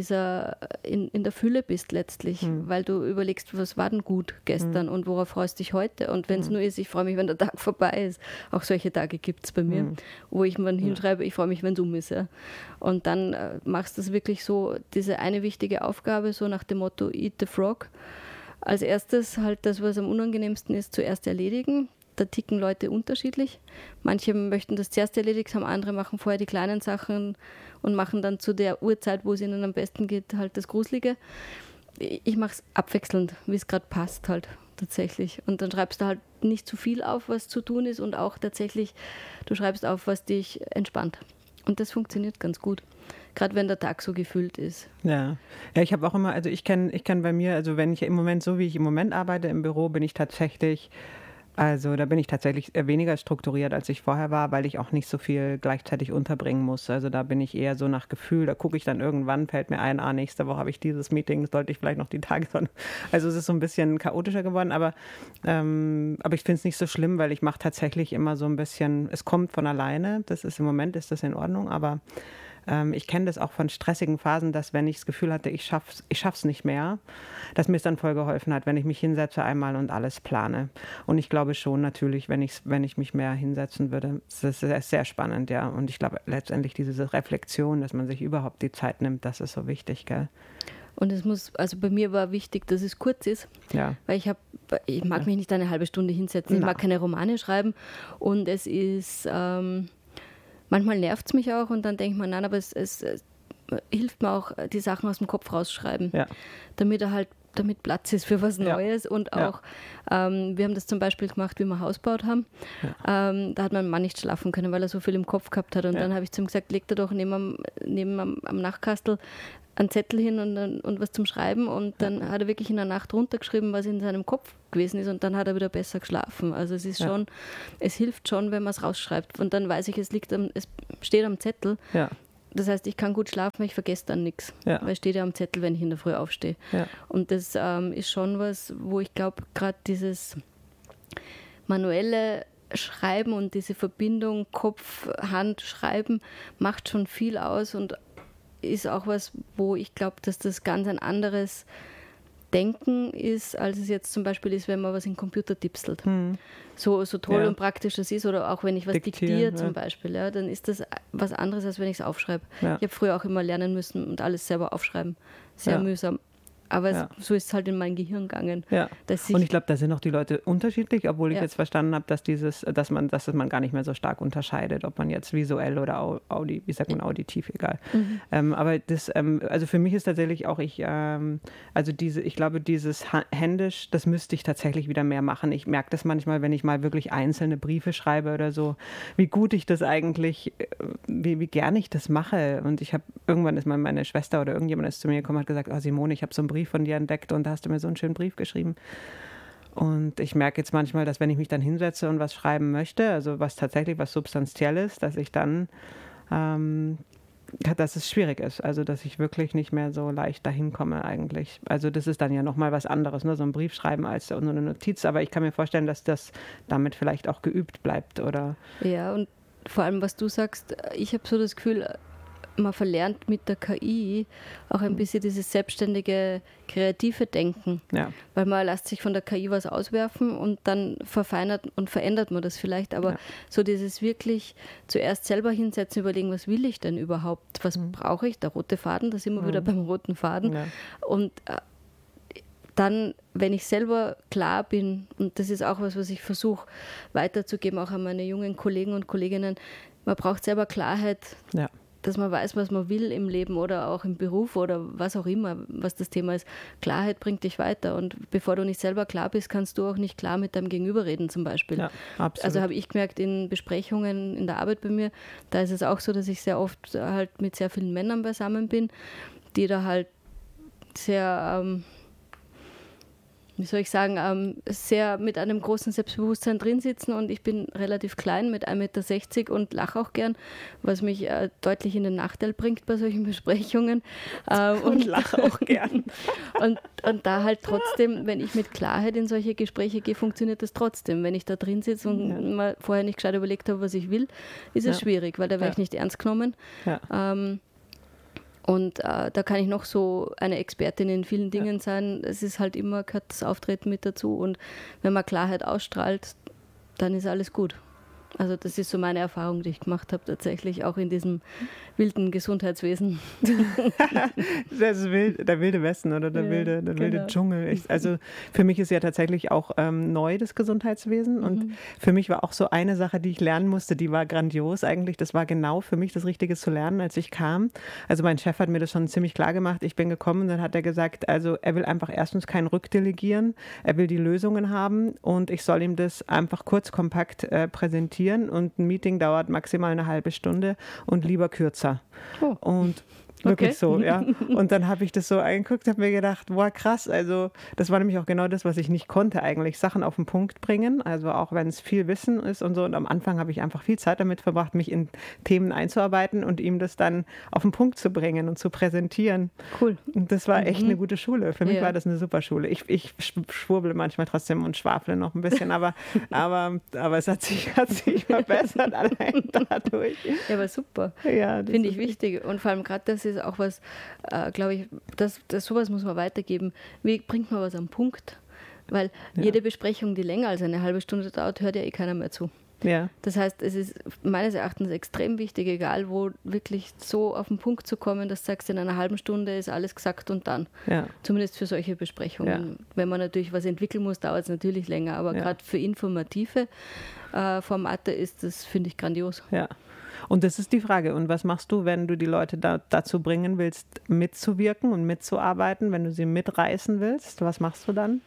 der Fülle bist letztlich, weil du überlegst, was war denn gut gestern und worauf freust du dich heute? Und wenn es nur ist, ich freue mich, wenn der Tag vorbei ist. Auch solche Tage gibt es bei mir, wo ich mal hinschreibe, ich freue mich, wenn es ist. Ja. Und dann machst du das wirklich so, diese eine wichtige Aufgabe, so nach dem Motto Eat the Frog. Als erstes halt das, was am unangenehmsten ist, zuerst erledigen. Da ticken Leute unterschiedlich. Manche möchten das zuerst erledigt haben, andere machen vorher die kleinen Sachen und machen dann zu der Uhrzeit, wo es ihnen am besten geht, halt das Gruselige. Ich mache es abwechselnd, wie es gerade passt halt tatsächlich. Und dann schreibst du halt nicht zu viel auf, was zu tun ist und auch tatsächlich, du schreibst auf, was dich entspannt. Und das funktioniert ganz gut. Gerade wenn der Tag so gefüllt ist. Ja, ich habe auch immer, also ich kann bei mir, also wenn ich im Moment, so wie ich im Moment arbeite im Büro, bin ich tatsächlich weniger strukturiert, als ich vorher war, weil ich auch nicht so viel gleichzeitig unterbringen muss. Also da bin ich eher so nach Gefühl, da gucke ich dann irgendwann, fällt mir ein, nächste Woche habe ich dieses Meeting, sollte ich vielleicht noch die Tage. Also es ist so ein bisschen chaotischer geworden, aber ich finde es nicht so schlimm, weil ich mache tatsächlich immer so ein bisschen, es kommt von alleine, im Moment ist das in Ordnung, aber ich kenne das auch von stressigen Phasen, dass wenn ich das Gefühl hatte, ich schaff's nicht mehr, dass mir es dann voll geholfen hat, wenn ich mich hinsetze einmal und alles plane. Und ich glaube schon natürlich, wenn ich mich mehr hinsetzen würde, das ist sehr spannend, ja. Und ich glaube letztendlich diese Reflexion, dass man sich überhaupt die Zeit nimmt, das ist so wichtig, gell? Und also bei mir war wichtig, dass es kurz ist, weil ich mag mich nicht eine halbe Stunde hinsetzen, ich mag keine Romane schreiben und es ist manchmal nervt es mich auch und dann denkt man, nein, aber es hilft mir auch, die Sachen aus dem Kopf rausschreiben, damit Platz ist für was Neues und auch, wir haben das zum Beispiel gemacht, wie wir Haus gebaut haben, da hat mein Mann nicht schlafen können, weil er so viel im Kopf gehabt hat und dann habe ich zu ihm gesagt, leg da doch neben am Nachtkastel einen Zettel hin und was zum Schreiben und dann hat er wirklich in der Nacht runtergeschrieben, was in seinem Kopf gewesen ist und dann hat er wieder besser geschlafen. Also es ist schon, es hilft schon, wenn man es rausschreibt und dann weiß ich, es steht am Zettel. Ja. Das heißt, ich kann gut schlafen, ich vergesse dann nichts, weil es steht ja am Zettel, wenn ich in der Früh aufstehe. Ja. Und das ist schon was, wo ich glaube, gerade dieses manuelle Schreiben und diese Verbindung Kopf, Hand, Schreiben macht schon viel aus und ist auch was, wo ich glaube, dass das ganz ein anderes Denken ist, als es jetzt zum Beispiel ist, wenn man was in den Computer tipselt. So toll und praktisch das ist, oder auch wenn ich was diktiere zum Beispiel, dann ist das was anderes, als wenn ich es aufschreibe. Ja. Ich habe früher auch immer lernen müssen und alles selber aufschreiben. Sehr mühsam. Aber so ist es halt in mein Gehirn gegangen. Ja. Und ich glaube, da sind auch die Leute unterschiedlich, obwohl ich jetzt verstanden habe, dass man gar nicht mehr so stark unterscheidet, ob man jetzt visuell oder auditiv, egal. Aber das, also für mich ist tatsächlich auch, ich glaube, dieses händisch, das müsste ich tatsächlich wieder mehr machen. Ich merke das manchmal, wenn ich mal wirklich einzelne Briefe schreibe oder so, wie gut ich das eigentlich, wie gern ich das mache. Und irgendwann ist mal meine Schwester oder irgendjemand ist zu mir gekommen und hat gesagt, oh Simone, ich habe so einen Brief von dir entdeckt und da hast du mir so einen schönen Brief geschrieben. Und ich merke jetzt manchmal, dass wenn ich mich dann hinsetze und was schreiben möchte, also was Substanzielles, dass ich dann, dass es schwierig ist. Also dass ich wirklich nicht mehr so leicht dahin komme eigentlich. Also das ist dann ja nochmal was anderes, ne? So ein Brief schreiben als so eine Notiz. Aber ich kann mir vorstellen, dass das damit vielleicht auch geübt bleibt, oder? Ja, und vor allem, was du sagst, ich habe so das Gefühl, man verlernt mit der KI auch ein bisschen dieses selbstständige, kreative Denken. Ja. Weil man lässt sich von der KI was auswerfen und dann verfeinert und verändert man das vielleicht. Aber so dieses wirklich zuerst selber hinsetzen, überlegen, was will ich denn überhaupt? Was brauche ich? Der rote Faden, da sind wir wieder beim roten Faden. Ja. Und dann, wenn ich selber klar bin, und das ist auch was ich versuche weiterzugeben, auch an meine jungen Kollegen und Kolleginnen, man braucht selber Klarheit, dass man weiß, was man will im Leben oder auch im Beruf oder was auch immer, was das Thema ist. Klarheit bringt dich weiter und bevor du nicht selber klar bist, kannst du auch nicht klar mit deinem Gegenüber reden zum Beispiel. Ja, absolut. Also habe ich gemerkt in Besprechungen in der Arbeit bei mir, da ist es auch so, dass ich sehr oft halt mit sehr vielen Männern beisammen bin, die da halt sehr... sehr mit einem großen Selbstbewusstsein drin sitzen und ich bin relativ klein mit 1,60 Meter und lache auch gern, was mich deutlich in den Nachteil bringt bei solchen Besprechungen. Und lache auch gern. und da halt trotzdem, wenn ich mit Klarheit in solche Gespräche gehe, funktioniert das trotzdem. Wenn ich da drin sitze und mal vorher nicht gescheit überlegt habe, was ich will, ist es schwierig, weil da werde ich nicht ernst genommen. Ja. Und da kann ich noch so eine Expertin in vielen Dingen sein. Es ist halt immer, gehört das Auftreten mit dazu. Und wenn man Klarheit ausstrahlt, dann ist alles gut. Also das ist so meine Erfahrung, die ich gemacht habe, tatsächlich auch in diesem wilden Gesundheitswesen. Das ist der wilde Westen oder der wilde Dschungel. Also für mich ist ja tatsächlich auch neu das Gesundheitswesen und für mich war auch so eine Sache, die ich lernen musste, die war grandios eigentlich. Das war genau für mich das Richtige zu lernen, als ich kam. Also mein Chef hat mir das schon ziemlich klar gemacht. Ich bin gekommen und dann hat er gesagt, also er will einfach erstens kein Rückdelegieren, er will die Lösungen haben und ich soll ihm das einfach kurz, kompakt präsentieren. Und ein Meeting dauert maximal eine halbe Stunde und lieber kürzer. Oh. Und wirklich so, ja. Und dann habe ich das so angeguckt, habe mir gedacht, boah, krass, also das war nämlich auch genau das, was ich nicht konnte eigentlich, Sachen auf den Punkt bringen, also auch wenn es viel Wissen ist und so. Und am Anfang habe ich einfach viel Zeit damit verbracht, mich in Themen einzuarbeiten und ihm das dann auf den Punkt zu bringen und zu präsentieren. Cool. Und das war echt eine gute Schule. Für mich war das eine super Schule. Ich schwurbel manchmal trotzdem und schwafle noch ein bisschen, aber es hat sich verbessert allein dadurch. Ja, aber super. Ja, finde ich wichtig. Und vor allem gerade das ist auch was, glaube ich, sowas muss man weitergeben. Wie bringt man was am Punkt? Weil jede Besprechung, die länger als eine halbe Stunde dauert, hört ja eh keiner mehr zu. Ja. Das heißt, es ist meines Erachtens extrem wichtig, egal wo, wirklich so auf den Punkt zu kommen, dass du sagst, in einer halben Stunde ist alles gesagt und dann. Ja. Zumindest für solche Besprechungen. Ja. Wenn man natürlich was entwickeln muss, dauert es natürlich länger, aber gerade für informative Formate ist das, finde ich, grandios. Ja. Und das ist die Frage. Und was machst du, wenn du die Leute dazu bringen willst, mitzuwirken und mitzuarbeiten, wenn du sie mitreißen willst? Was machst du dann?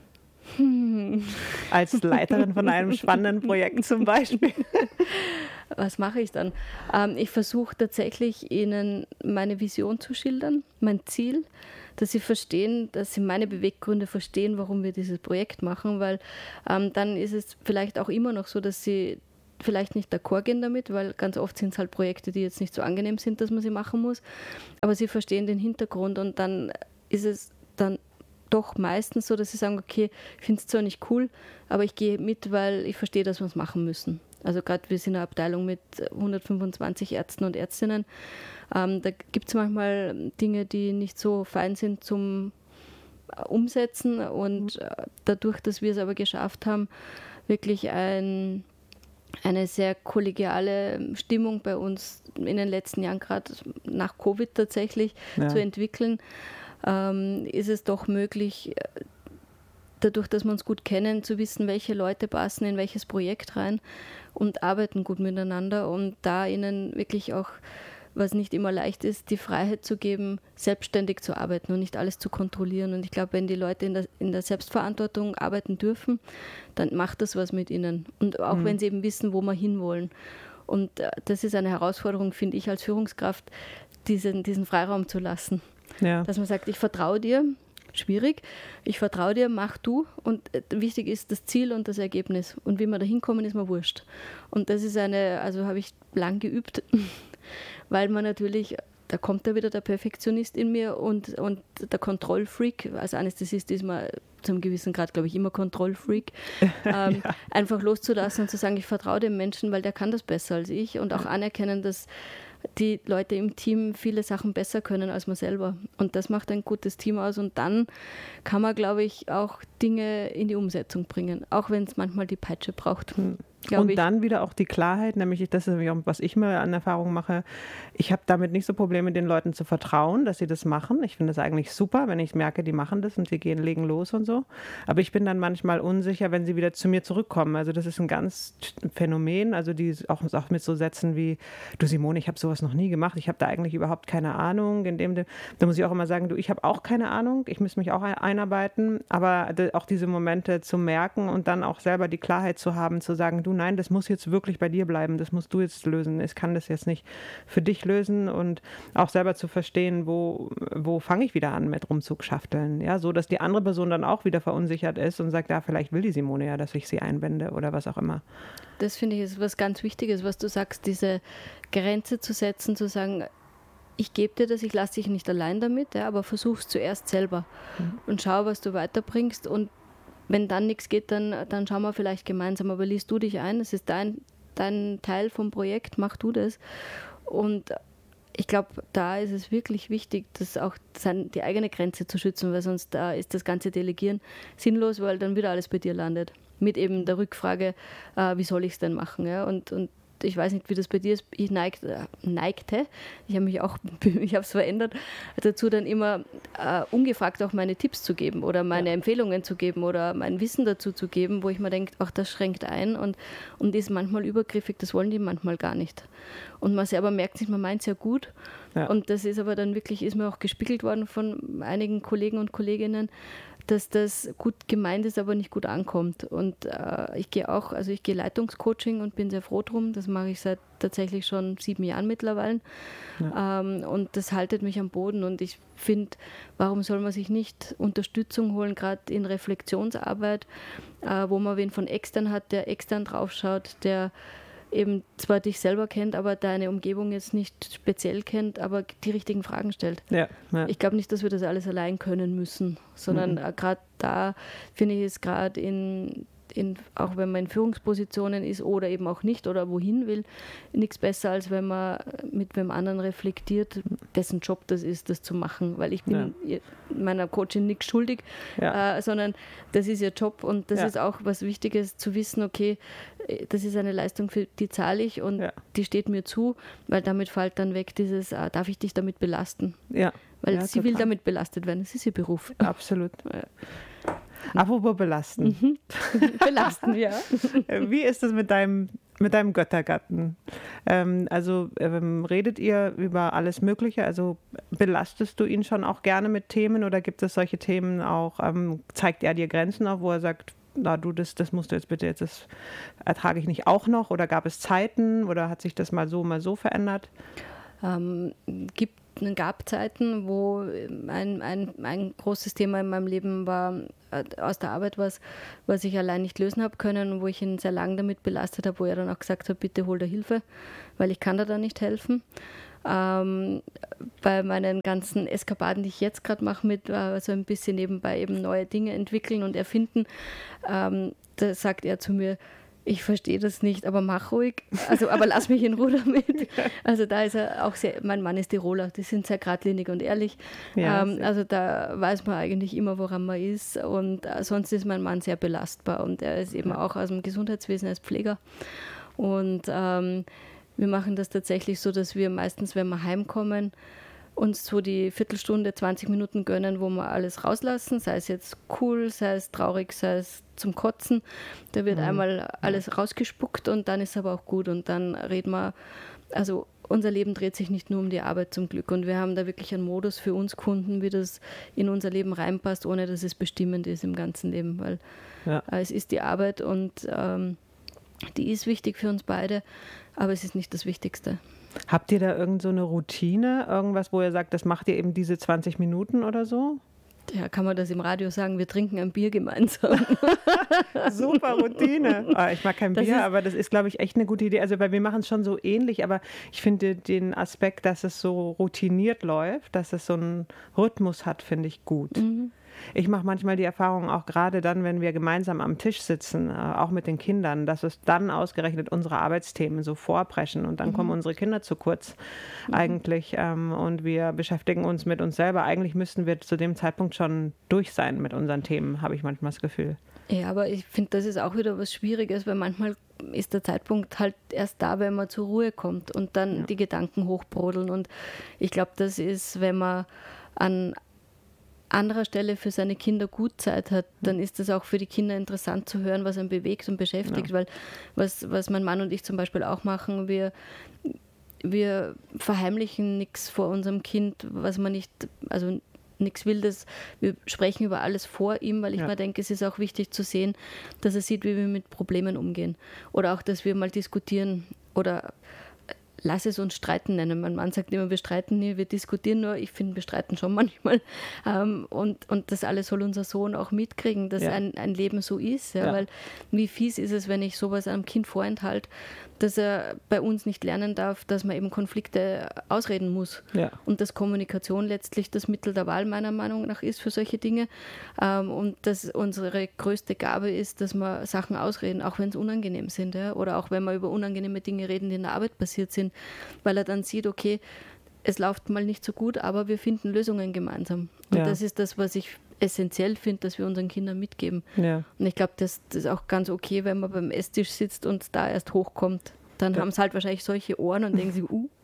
Als Leiterin von einem spannenden Projekt zum Beispiel. Was mache ich dann? Ich versuche tatsächlich, ihnen meine Vision zu schildern, mein Ziel, dass sie verstehen, dass sie meine Beweggründe verstehen, warum wir dieses Projekt machen, weil dann ist es vielleicht auch immer noch so, dass sie vielleicht nicht d'accord gehen damit, weil ganz oft sind es halt Projekte, die jetzt nicht so angenehm sind, dass man sie machen muss, aber sie verstehen den Hintergrund und dann ist es dann doch meistens so, dass sie sagen, okay, ich finde es zwar nicht cool, aber ich gehe mit, weil ich verstehe, dass wir es machen müssen. Also gerade wir sind eine Abteilung mit 125 Ärzten und Ärztinnen, da gibt es manchmal Dinge, die nicht so fein sind zum Umsetzen und dadurch, dass wir es aber geschafft haben, wirklich eine sehr kollegiale Stimmung bei uns in den letzten Jahren, gerade nach Covid tatsächlich, zu entwickeln, ist es doch möglich, dadurch, dass wir uns gut kennen, zu wissen, welche Leute passen in welches Projekt rein und arbeiten gut miteinander und da ihnen wirklich auch, was nicht immer leicht ist, die Freiheit zu geben, selbstständig zu arbeiten und nicht alles zu kontrollieren. Und ich glaube, wenn die Leute in der Selbstverantwortung arbeiten dürfen, dann macht das was mit ihnen. Und auch wenn sie eben wissen, wo wir hinwollen. Und das ist eine Herausforderung, finde ich, als Führungskraft, diesen Freiraum zu lassen. Ja. Dass man sagt, ich vertraue dir, schwierig, ich vertraue dir, mach du und wichtig ist das Ziel und das Ergebnis. Und wie wir da hinkommen, ist mir wurscht. Und das ist also habe ich lang geübt, weil man natürlich, da kommt da wieder der Perfektionist in mir und der Kontrollfreak. Als Anästhesist ist man zu einem gewissen Grad, glaube ich, immer Kontrollfreak, einfach loszulassen und zu sagen, ich vertraue dem Menschen, weil der kann das besser als ich und auch anerkennen, dass die Leute im Team viele Sachen besser können als man selber. Und das macht ein gutes Team aus. Und dann kann man, glaube ich, auch Dinge in die Umsetzung bringen, auch wenn es manchmal die Peitsche braucht. Und dann wieder auch die Klarheit, nämlich das ist nämlich auch, was ich mir an Erfahrung mache. Ich habe damit nicht so Probleme, den Leuten zu vertrauen, dass sie das machen. Ich finde das eigentlich super, wenn ich merke, die machen das und sie legen los und so. Aber ich bin dann manchmal unsicher, wenn sie wieder zu mir zurückkommen. Also das ist ein ganz Phänomen, also die auch mit so Sätzen wie, du Simone, ich habe sowas noch nie gemacht, ich habe da eigentlich überhaupt keine Ahnung. Da muss ich auch immer sagen, du, ich habe auch keine Ahnung, ich muss mich auch einarbeiten, aber auch diese Momente zu merken und dann auch selber die Klarheit zu haben, zu sagen, du, nein, das muss jetzt wirklich bei dir bleiben, das musst du jetzt lösen. Ich kann das jetzt nicht für dich lösen und auch selber zu verstehen, wo fange ich wieder an mit Rumzugschafteln, ja, so, dass die andere Person dann auch wieder verunsichert ist und sagt, ja, vielleicht will die Simone ja, dass ich sie einbinde oder was auch immer. Das finde ich ist was ganz Wichtiges, was du sagst, diese Grenze zu setzen, zu sagen, ich gebe dir das, ich lasse dich nicht allein damit, ja, aber versuch es zuerst selber und schau, was du weiterbringst und wenn dann nichts geht, dann schauen wir vielleicht gemeinsam. Aber liest du dich ein, das ist dein Teil vom Projekt, mach du das. Und ich glaube, da ist es wirklich wichtig, das auch die eigene Grenze zu schützen, weil sonst ist das ganze Delegieren sinnlos, weil dann wieder alles bei dir landet. Mit eben der Rückfrage, wie soll ich es denn machen? Ja? Und ich weiß nicht, wie das bei dir ist. Ich neigte, ich habe es verändert, dazu dann immer ungefragt auch meine Tipps zu geben oder meine Empfehlungen zu geben oder mein Wissen dazu zu geben, wo ich mir denke, ach, das schränkt ein und ist manchmal übergriffig, das wollen die manchmal gar nicht. Und man selber merkt sich, man meint es ja gut. Ja. Und das ist aber dann wirklich, ist mir auch gespiegelt worden von einigen Kollegen und Kolleginnen, dass das gut gemeint ist, aber nicht gut ankommt. Und ich gehe Leitungscoaching und bin sehr froh drum. Das mache ich seit tatsächlich schon 7 Jahren mittlerweile. Ja. Und das haltet mich am Boden. Und ich finde, warum soll man sich nicht Unterstützung holen, gerade in Reflexionsarbeit, wo man wen von extern hat, der extern draufschaut, der eben zwar dich selber kennt, aber deine Umgebung jetzt nicht speziell kennt, aber die richtigen Fragen stellt. Ja. Ich glaube nicht, dass wir das alles allein können müssen, sondern gerade da finde ich es gerade auch wenn man in Führungspositionen ist oder eben auch nicht oder wohin will, nichts besser, als wenn man mit wem anderen reflektiert, dessen Job das ist, das zu machen, weil ich bin meiner Coachin nichts schuldig, sondern das ist ihr Job und das ist auch was Wichtiges zu wissen, okay, das ist eine Leistung, für die zahle ich und die steht mir zu, weil damit fällt dann weg dieses, darf ich dich damit belasten? Ja. Weil sie will damit belastet werden, das ist ihr Beruf. Absolut. Ja. Apropos belasten. Belasten, ja. Wie ist es mit deinem Göttergatten? Redet ihr über alles Mögliche? Also belastest du ihn schon auch gerne mit Themen oder gibt es solche Themen auch, zeigt er dir Grenzen auf, wo er sagt, na du, das musst du jetzt bitte, das ertrage ich nicht auch noch? Oder gab es Zeiten oder hat sich das mal so verändert? Gab Zeiten, wo ein großes Thema in meinem Leben war, aus der Arbeit was ich allein nicht lösen habe können und wo ich ihn sehr lange damit belastet habe, wo er dann auch gesagt hat, bitte hol dir Hilfe, weil ich kann dir da nicht helfen. Bei meinen ganzen Eskapaden, die ich jetzt gerade mache, mit so ein bisschen nebenbei eben neue Dinge entwickeln und erfinden, da sagt er zu mir, ich verstehe das nicht, aber mach ruhig. Also, aber lass mich in Ruhe damit. Also da ist er auch sehr, mein Mann ist Tiroler, die sind sehr geradlinig und ehrlich. Ja, also da weiß man eigentlich immer, woran man ist. Und sonst ist mein Mann sehr belastbar und er ist eben auch aus dem Gesundheitswesen als Pfleger. Und wir machen das tatsächlich so, dass wir meistens, wenn wir heimkommen, uns so die Viertelstunde, 20 Minuten gönnen, wo wir alles rauslassen, sei es jetzt cool, sei es traurig, sei es zum Kotzen. Da wird einmal alles rausgespuckt und dann ist es aber auch gut und dann reden wir, also unser Leben dreht sich nicht nur um die Arbeit zum Glück und wir haben da wirklich einen Modus für uns Kunden, wie das in unser Leben reinpasst, ohne dass es bestimmend ist im ganzen Leben, weil es ist die Arbeit und die ist wichtig für uns beide, aber es ist nicht das Wichtigste. Habt ihr da irgend so eine Routine, irgendwas, wo ihr sagt, das macht ihr eben diese 20 Minuten oder so? Ja, kann man das im Radio sagen, wir trinken ein Bier gemeinsam. Super Routine. Ich mag kein Bier, aber das ist, glaube ich, echt eine gute Idee. Also wir machen es schon so ähnlich, aber ich finde den Aspekt, dass es so routiniert läuft, dass es so einen Rhythmus hat, finde ich gut. ich mache manchmal die Erfahrung, auch gerade dann, wenn wir gemeinsam am Tisch sitzen, auch mit den Kindern, dass es dann ausgerechnet unsere Arbeitsthemen so vorpreschen und dann kommen unsere Kinder zu kurz eigentlich und wir beschäftigen uns mit uns selber. Eigentlich müssten wir zu dem Zeitpunkt schon durch sein mit unseren Themen, habe ich manchmal das Gefühl. Ja, aber ich finde, das ist auch wieder was Schwieriges, weil manchmal ist der Zeitpunkt halt erst da, wenn man zur Ruhe kommt und dann die Gedanken hochbrodeln. Und ich glaube, das ist, wenn man an anderer Stelle für seine Kinder gut Zeit hat, dann ist das auch für die Kinder interessant zu hören, was einen bewegt und beschäftigt. Weil was mein Mann und ich zum Beispiel auch machen, wir verheimlichen nichts vor unserem Kind, was man nicht, also nichts Wildes. Wir sprechen über alles vor ihm, weil ich mir denke, es ist auch wichtig zu sehen, dass er sieht, wie wir mit Problemen umgehen. Oder auch, dass wir mal diskutieren oder lass es uns streiten nennen. Mein Mann sagt immer, wir streiten nie, wir diskutieren nur. Ich finde, wir streiten schon manchmal. Und das alles soll unser Sohn auch mitkriegen, dass ein Leben so ist. Ja? Weil wie fies ist es, wenn ich sowas einem Kind vorenthalte, dass er bei uns nicht lernen darf, dass man eben Konflikte ausreden muss. Ja. Und dass Kommunikation letztlich das Mittel der Wahl meiner Meinung nach ist für solche Dinge. Und dass unsere größte Gabe ist, dass wir Sachen ausreden, auch wenn es unangenehm sind. Ja? Oder auch wenn wir über unangenehme Dinge reden, die in der Arbeit passiert sind. Weil er dann sieht, okay, es läuft mal nicht so gut, aber wir finden Lösungen gemeinsam. Und das ist das, was ich essentiell finde, dass wir unseren Kindern mitgeben. Ja. Und ich glaube, das ist auch ganz okay, wenn man beim Esstisch sitzt und da erst hochkommt. Dann haben sie halt wahrscheinlich solche Ohren und denken sich,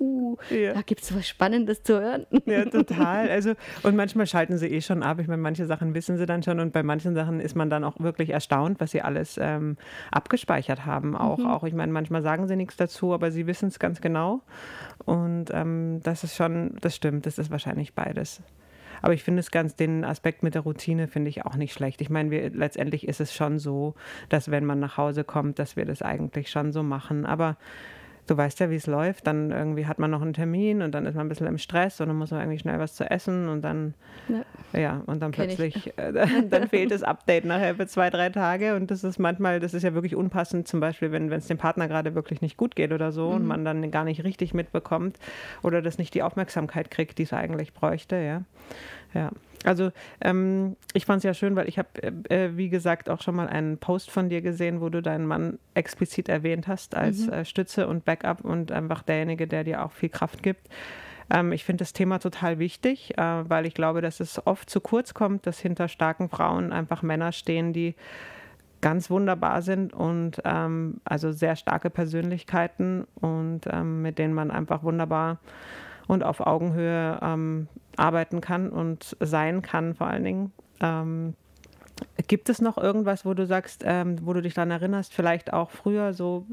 da gibt es was Spannendes zu hören. Ja, total. Also, und manchmal schalten sie schon ab. Ich meine, manche Sachen wissen sie dann schon und bei manchen Sachen ist man dann auch wirklich erstaunt, was sie alles abgespeichert haben. Auch, ich meine, manchmal sagen sie nichts dazu, aber sie wissen es ganz genau. Und das ist schon, das stimmt, das ist wahrscheinlich beides. Aber ich finde den Aspekt mit der Routine finde ich auch nicht schlecht. Ich meine, letztendlich ist es schon so, dass wenn man nach Hause kommt, dass wir das eigentlich schon so machen. Aber du weißt ja, wie es läuft. Dann irgendwie hat man noch einen Termin und dann ist man ein bisschen im Stress und dann muss man irgendwie schnell was zu essen und dann, und dann plötzlich, dann fehlt das Update nachher für 2-3 Tage und das ist ja wirklich unpassend, zum Beispiel, wenn es dem Partner gerade wirklich nicht gut geht oder so und man dann gar nicht richtig mitbekommt oder das nicht die Aufmerksamkeit kriegt, die es eigentlich bräuchte, ja. Also ich fand es ja schön, weil ich habe, wie gesagt, auch schon mal einen Post von dir gesehen, wo du deinen Mann explizit erwähnt hast als Stütze und Backup und einfach derjenige, der dir auch viel Kraft gibt. Ich finde das Thema total wichtig, weil ich glaube, dass es oft zu kurz kommt, dass hinter starken Frauen einfach Männer stehen, die ganz wunderbar sind und also sehr starke Persönlichkeiten und mit denen man einfach wunderbar und auf Augenhöhe arbeiten kann und sein kann vor allen Dingen. Gibt es noch irgendwas, wo du sagst, wo du dich daran erinnerst, vielleicht auch früher so,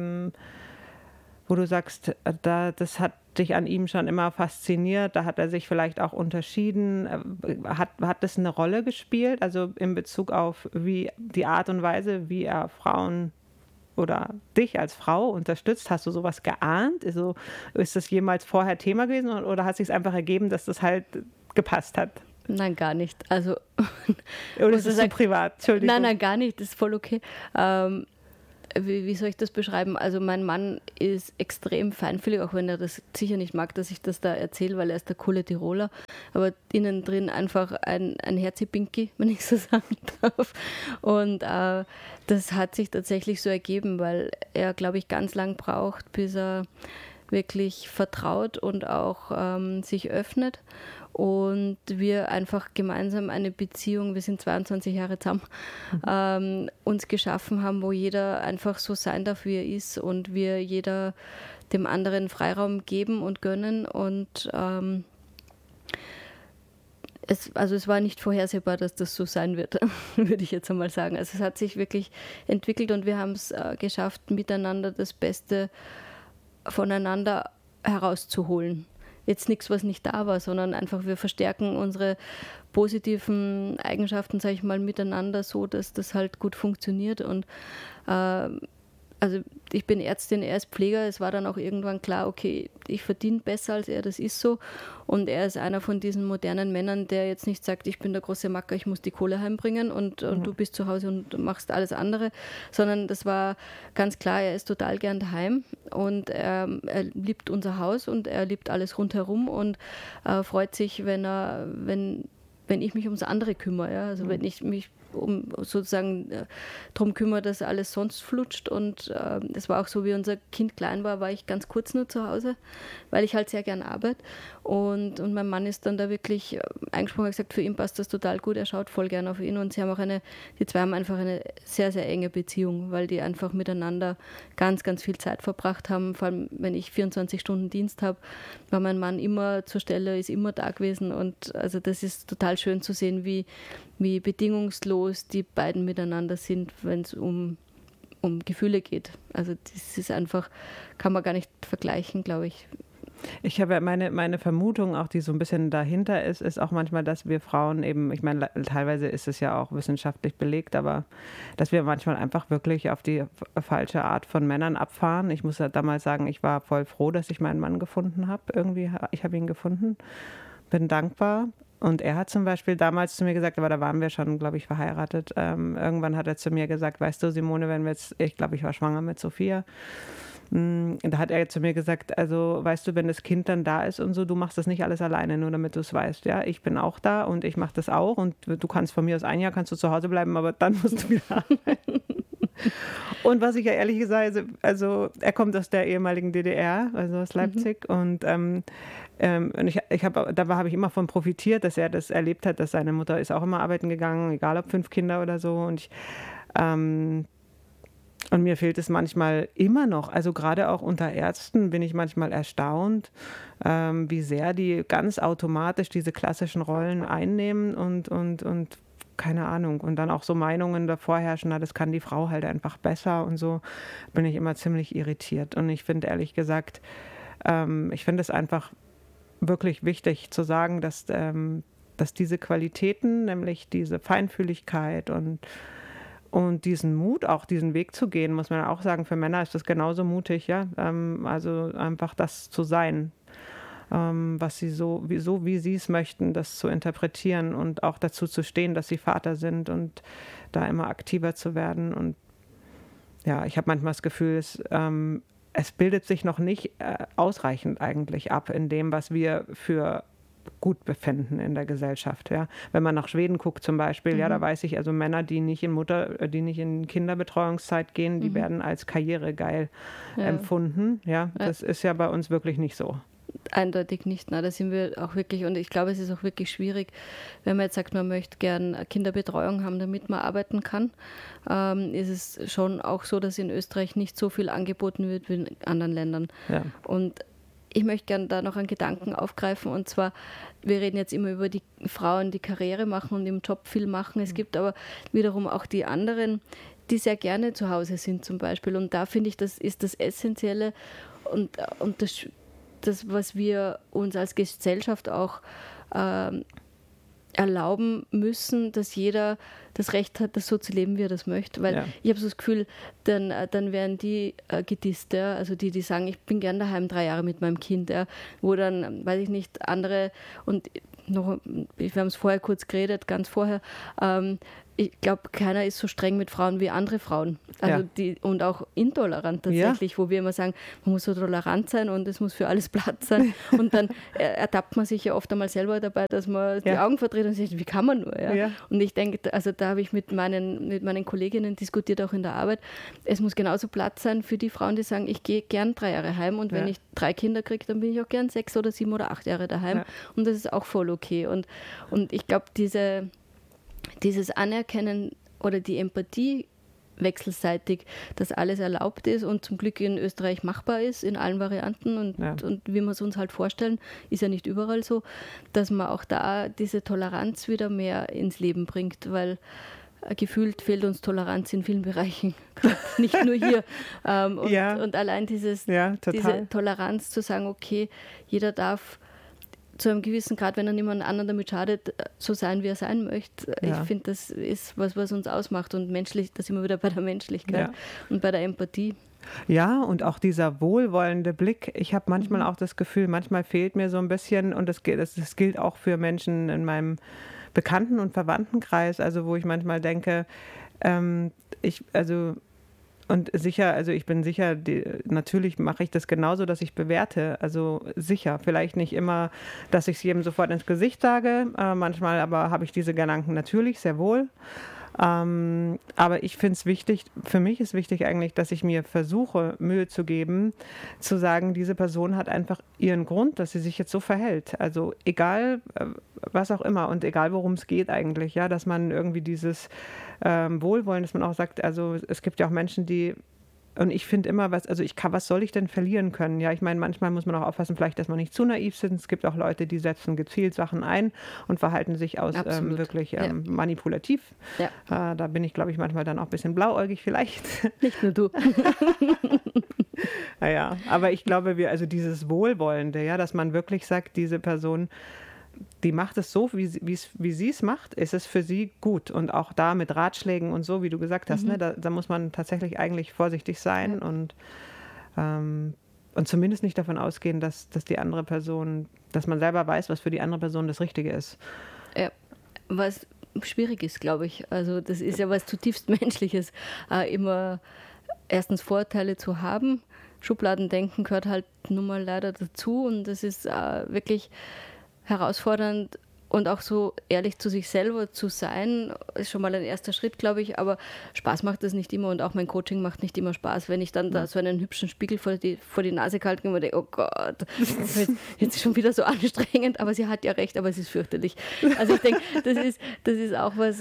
wo du sagst, das hat dich an ihm schon immer fasziniert, da hat er sich vielleicht auch unterschieden, hat das eine Rolle gespielt, also in Bezug auf wie die Art und Weise, wie er Frauen oder dich als Frau unterstützt? Hast du sowas geahnt? Also, ist das jemals vorher Thema gewesen oder hat es sich einfach ergeben, dass das halt gepasst hat? Nein, gar nicht. Also, oder ist es so privat? Entschuldigung. Nein, gar nicht. Das ist voll okay. Wie soll ich das beschreiben? Also mein Mann ist extrem feinfühlig, auch wenn er das sicher nicht mag, dass ich das da erzähle, weil er ist der coole Tiroler, aber innen drin einfach ein Herzi-Pinky, wenn ich so sagen darf. Und das hat sich tatsächlich so ergeben, weil er, glaube ich, ganz lang braucht, bis er wirklich vertraut und auch sich öffnet. Und wir einfach gemeinsam eine Beziehung, wir sind 22 Jahre zusammen, uns geschaffen haben, wo jeder einfach so sein darf, wie er ist und wir jeder dem anderen Freiraum geben und gönnen. Und es war nicht vorhersehbar, dass das so sein wird, würde ich jetzt einmal sagen. Also es hat sich wirklich entwickelt und wir haben es geschafft, miteinander das Beste voneinander herauszuholen. Jetzt nichts, was nicht da war, sondern einfach wir verstärken unsere positiven Eigenschaften, sage ich mal, miteinander so, dass das halt gut funktioniert. Und also ich bin Ärztin, er ist Pfleger. Es war dann auch irgendwann klar, okay, ich verdiene besser als er, das ist so. Und er ist einer von diesen modernen Männern, der jetzt nicht sagt, ich bin der große Macker, ich muss die Kohle heimbringen und du bist zu Hause und machst alles andere. Sondern das war ganz klar, er ist total gern daheim und er liebt unser Haus und er liebt alles rundherum und freut sich, wenn wenn ich mich ums andere kümmere. Ja? Also wenn ich mich darum kümmere, dass alles sonst flutscht. Und das war auch so, wie unser Kind klein war ich ganz kurz nur zu Hause, weil ich halt sehr gern arbeite. Und mein Mann ist dann da wirklich eingesprungen und gesagt, für ihn passt das total gut, er schaut voll gern auf ihn. Und sie haben auch die zwei haben einfach eine sehr, sehr enge Beziehung, weil die einfach miteinander ganz, ganz viel Zeit verbracht haben. Vor allem, wenn ich 24 Stunden Dienst habe, war mein Mann immer zur Stelle, ist immer da gewesen. Und also das ist total schön zu sehen, wie bedingungslos die beiden miteinander sind, wenn es um Gefühle geht. Also das ist einfach, kann man gar nicht vergleichen, glaube ich. Ich habe meine Vermutung, auch die so ein bisschen dahinter ist auch manchmal, dass wir Frauen eben, ich meine, teilweise ist es ja auch wissenschaftlich belegt, aber dass wir manchmal einfach wirklich auf die falsche Art von Männern abfahren. Ich muss ja damals sagen, ich war voll froh, dass ich meinen Mann gefunden habe. Irgendwie, ich habe ihn gefunden, bin dankbar. Und er hat zum Beispiel damals zu mir gesagt, aber da waren wir schon, glaube ich, verheiratet. Irgendwann hat er zu mir gesagt, weißt du, Simone, wenn wir jetzt, ich glaube, ich war schwanger mit Sophia. Da hat er zu mir gesagt, also weißt du, wenn das Kind dann da ist und so, du machst das nicht alles alleine, nur damit du es weißt. Ja, ich bin auch da und ich mache das auch und du kannst von mir aus ein Jahr kannst du zu Hause bleiben, aber dann musst du wieder arbeiten. Und was ich ja ehrlich gesagt, also er kommt aus der ehemaligen DDR, also aus Leipzig und da habe ich immer von profitiert, dass er das erlebt hat, dass seine Mutter ist auch immer arbeiten gegangen, egal ob 5 Kinder oder so und mir fehlt es manchmal immer noch, also gerade auch unter Ärzten bin ich manchmal erstaunt, wie sehr die ganz automatisch diese klassischen Rollen einnehmen und keine Ahnung. Und dann auch so Meinungen davor herrschen, das kann die Frau halt einfach besser und so, bin ich immer ziemlich irritiert. Und ich finde ehrlich gesagt, ich finde es einfach wirklich wichtig zu sagen, dass diese Qualitäten, nämlich diese Feinfühligkeit und diesen Mut, auch diesen Weg zu gehen, muss man auch sagen, für Männer ist das genauso mutig, ja. Also einfach das zu sein, was sie wie sie es möchten, das zu interpretieren und auch dazu zu stehen, dass sie Vater sind und da immer aktiver zu werden. Und ja, ich habe manchmal das Gefühl, es bildet sich noch nicht ausreichend eigentlich ab in dem, was wir für gut befinden in der Gesellschaft. Ja. Wenn man nach Schweden guckt zum Beispiel, ja, da weiß ich, also Männer, die nicht in Kinderbetreuungszeit gehen, die werden als karrieregeil empfunden. Ja, das ist ja bei uns wirklich nicht so. Eindeutig nicht. Na, da sind wir auch wirklich, und ich glaube, es ist auch wirklich schwierig, wenn man jetzt sagt, man möchte gern Kinderbetreuung haben, damit man arbeiten kann. Ist es schon auch so, dass in Österreich nicht so viel angeboten wird wie in anderen Ländern. Ja. Und ich möchte gerne da noch einen Gedanken aufgreifen, und zwar, wir reden jetzt immer über die Frauen, die Karriere machen und im Job viel machen. Es gibt aber wiederum auch die anderen, die sehr gerne zu Hause sind zum Beispiel. Und da finde ich, das ist das Essentielle und das, was wir uns als Gesellschaft auch erlauben müssen, dass jeder das Recht hat, das so zu leben, wie er das möchte. Weil ich habe so das Gefühl, dann werden die gedisst, ja? Also die sagen, ich bin gern daheim 3 Jahre mit meinem Kind, ja? Wo dann, weiß ich nicht, andere, und noch, wir haben es vorher kurz geredet, ganz vorher, ich glaube, keiner ist so streng mit Frauen wie andere Frauen. Also und auch intolerant tatsächlich, wo wir immer sagen, man muss so tolerant sein und es muss für alles Platz sein. Und dann ertappt man sich ja oft einmal selber dabei, dass man die Augen verdreht und sagt, wie kann man nur? Ja? Und ich denke, also da habe ich mit meinen Kolleginnen diskutiert, auch in der Arbeit, es muss genauso Platz sein für die Frauen, die sagen, ich gehe gern 3 Jahre heim und wenn ich 3 Kinder kriege, dann bin ich auch gern 6 oder 7 oder 8 Jahre daheim. Ja. Und das ist auch voll okay. Und ich glaube, dieses Anerkennen oder die Empathie wechselseitig, dass alles erlaubt ist und zum Glück in Österreich machbar ist, in allen Varianten und wie wir es uns halt vorstellen, ist ja nicht überall so, dass man auch da diese Toleranz wieder mehr ins Leben bringt, weil gefühlt fehlt uns Toleranz in vielen Bereichen, nicht nur hier. Und allein diese Toleranz zu sagen, okay, jeder darf zu einem gewissen Grad, wenn er niemand anderen damit schadet, so sein, wie er sein möchte. Ja. Ich finde, das ist was uns ausmacht und menschlich, da sind wir wieder bei der Menschlichkeit und bei der Empathie. Ja, und auch dieser wohlwollende Blick. Ich habe manchmal auch das Gefühl, manchmal fehlt mir so ein bisschen, und das gilt auch für Menschen in meinem Bekannten- und Verwandtenkreis, also wo ich manchmal denke, Und sicher, also ich bin sicher, natürlich mache ich das genauso, dass ich bewerte. Also sicher, vielleicht nicht immer, dass ich es jedem sofort ins Gesicht sage. Manchmal aber habe ich diese Gedanken natürlich, sehr wohl. Aber ich finde es wichtig, für mich ist wichtig eigentlich, dass ich mir versuche, Mühe zu geben, zu sagen, diese Person hat einfach ihren Grund, dass sie sich jetzt so verhält. Also egal, was auch immer und egal, worum es geht eigentlich, ja, dass man irgendwie dieses Wohlwollen, dass man auch sagt, also es gibt ja auch Menschen, die, und ich finde immer, was soll ich denn verlieren können? Ja, ich meine, manchmal muss man auch aufpassen, vielleicht, dass man nicht zu naiv sind. Es gibt auch Leute, die setzen gezielt Sachen ein und verhalten sich aus wirklich manipulativ. Ja. Da bin ich, glaube ich, manchmal dann auch ein bisschen blauäugig vielleicht. Nicht nur du. Naja, aber ich glaube, dieses Wohlwollende, ja, dass man wirklich sagt, diese Person, die macht es so, wie sie es macht, ist es für sie gut. Und auch da mit Ratschlägen und so, wie du gesagt hast, ne, da muss man tatsächlich eigentlich vorsichtig sein und zumindest nicht davon ausgehen, dass die andere Person, dass man selber weiß, was für die andere Person das Richtige ist. Ja, was schwierig ist, glaube ich. Also das ist ja was zutiefst Menschliches, immer erstens Vorurteile zu haben. Schubladendenken gehört halt nun mal leider dazu und das ist wirklich herausfordernd und auch so ehrlich zu sich selber zu sein, ist schon mal ein erster Schritt, glaube ich, aber Spaß macht das nicht immer und auch mein Coaching macht nicht immer Spaß, wenn ich dann da so einen hübschen Spiegel vor die Nase gehalten habe und denke, oh Gott, jetzt ist schon wieder so anstrengend, aber sie hat ja recht, aber es ist fürchterlich. Also ich denke, das ist auch was,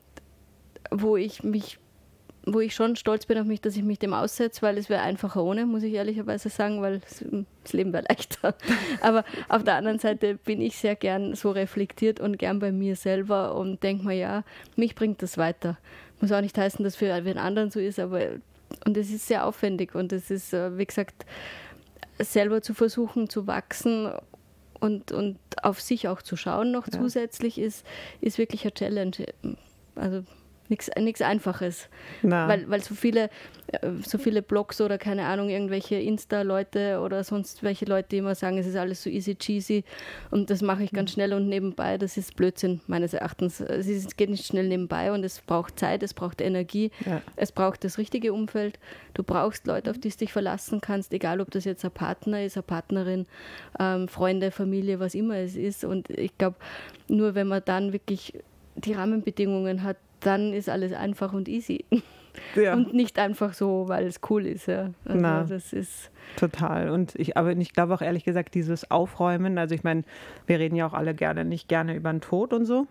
wo ich schon stolz bin auf mich, dass ich mich dem aussetze, weil es wäre einfacher ohne, muss ich ehrlicherweise sagen, weil das Leben wäre leichter. Aber auf der anderen Seite bin ich sehr gern so reflektiert und gern bei mir selber und denke mir, ja, mich bringt das weiter. Muss auch nicht heißen, dass für einen anderen so ist, aber und es ist sehr aufwendig und es ist, wie gesagt, selber zu versuchen zu wachsen und auf sich auch zu schauen noch zusätzlich ist wirklich eine Challenge. Also nichts Einfaches, weil so viele Blogs oder keine Ahnung, irgendwelche Insta-Leute oder sonst welche Leute, die immer sagen, es ist alles so easy cheesy und das mache ich ganz schnell und nebenbei, das ist Blödsinn meines Erachtens. Es geht nicht schnell nebenbei und es braucht Zeit, es braucht Energie, es braucht das richtige Umfeld. Du brauchst Leute, auf die du dich verlassen kannst, egal ob das jetzt ein Partner ist, eine Partnerin, Freunde, Familie, was immer es ist und ich glaube, nur wenn man dann wirklich die Rahmenbedingungen hat, dann ist alles einfach und easy. Ja. Und nicht einfach so, weil es cool ist. Ja. Also das ist total. Und ich glaube auch ehrlich gesagt, dieses Aufräumen, also ich meine, wir reden ja auch alle nicht gerne über den Tod und so.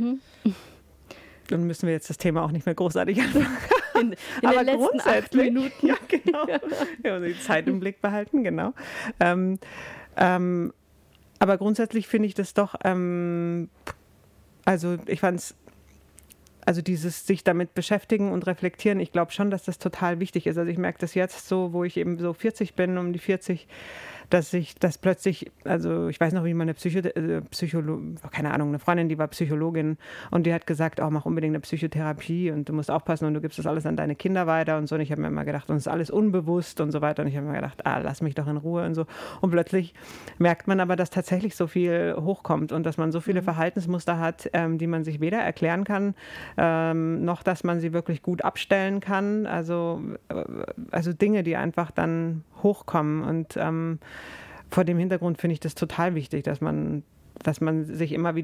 Dann müssen wir jetzt das Thema auch nicht mehr großartig anfangen. In aber den letzten 8 Minuten. Ja, genau. Ja, die Zeit im Blick behalten, genau. Aber grundsätzlich finde ich das doch, also ich fand es, also dieses sich damit beschäftigen und reflektieren, ich glaube schon, dass das total wichtig ist. Also ich merke das jetzt so, wo ich eben so 40 bin, um die 40, dass ich das plötzlich, also ich weiß noch, wie meine keine Ahnung, eine Freundin, die war Psychologin und die hat gesagt, mach unbedingt eine Psychotherapie und du musst aufpassen und du gibst das alles an deine Kinder weiter und so. Und ich habe mir immer gedacht, und es ist alles unbewusst und so weiter. Und ich habe mir gedacht, lass mich doch in Ruhe und so. Und plötzlich merkt man aber, dass tatsächlich so viel hochkommt und dass man so viele Verhaltensmuster hat, die man sich weder erklären kann, noch, dass man sie wirklich gut abstellen kann. Also Dinge, die einfach dann hochkommen und vor dem Hintergrund finde ich das total wichtig, dass man sich immer wieder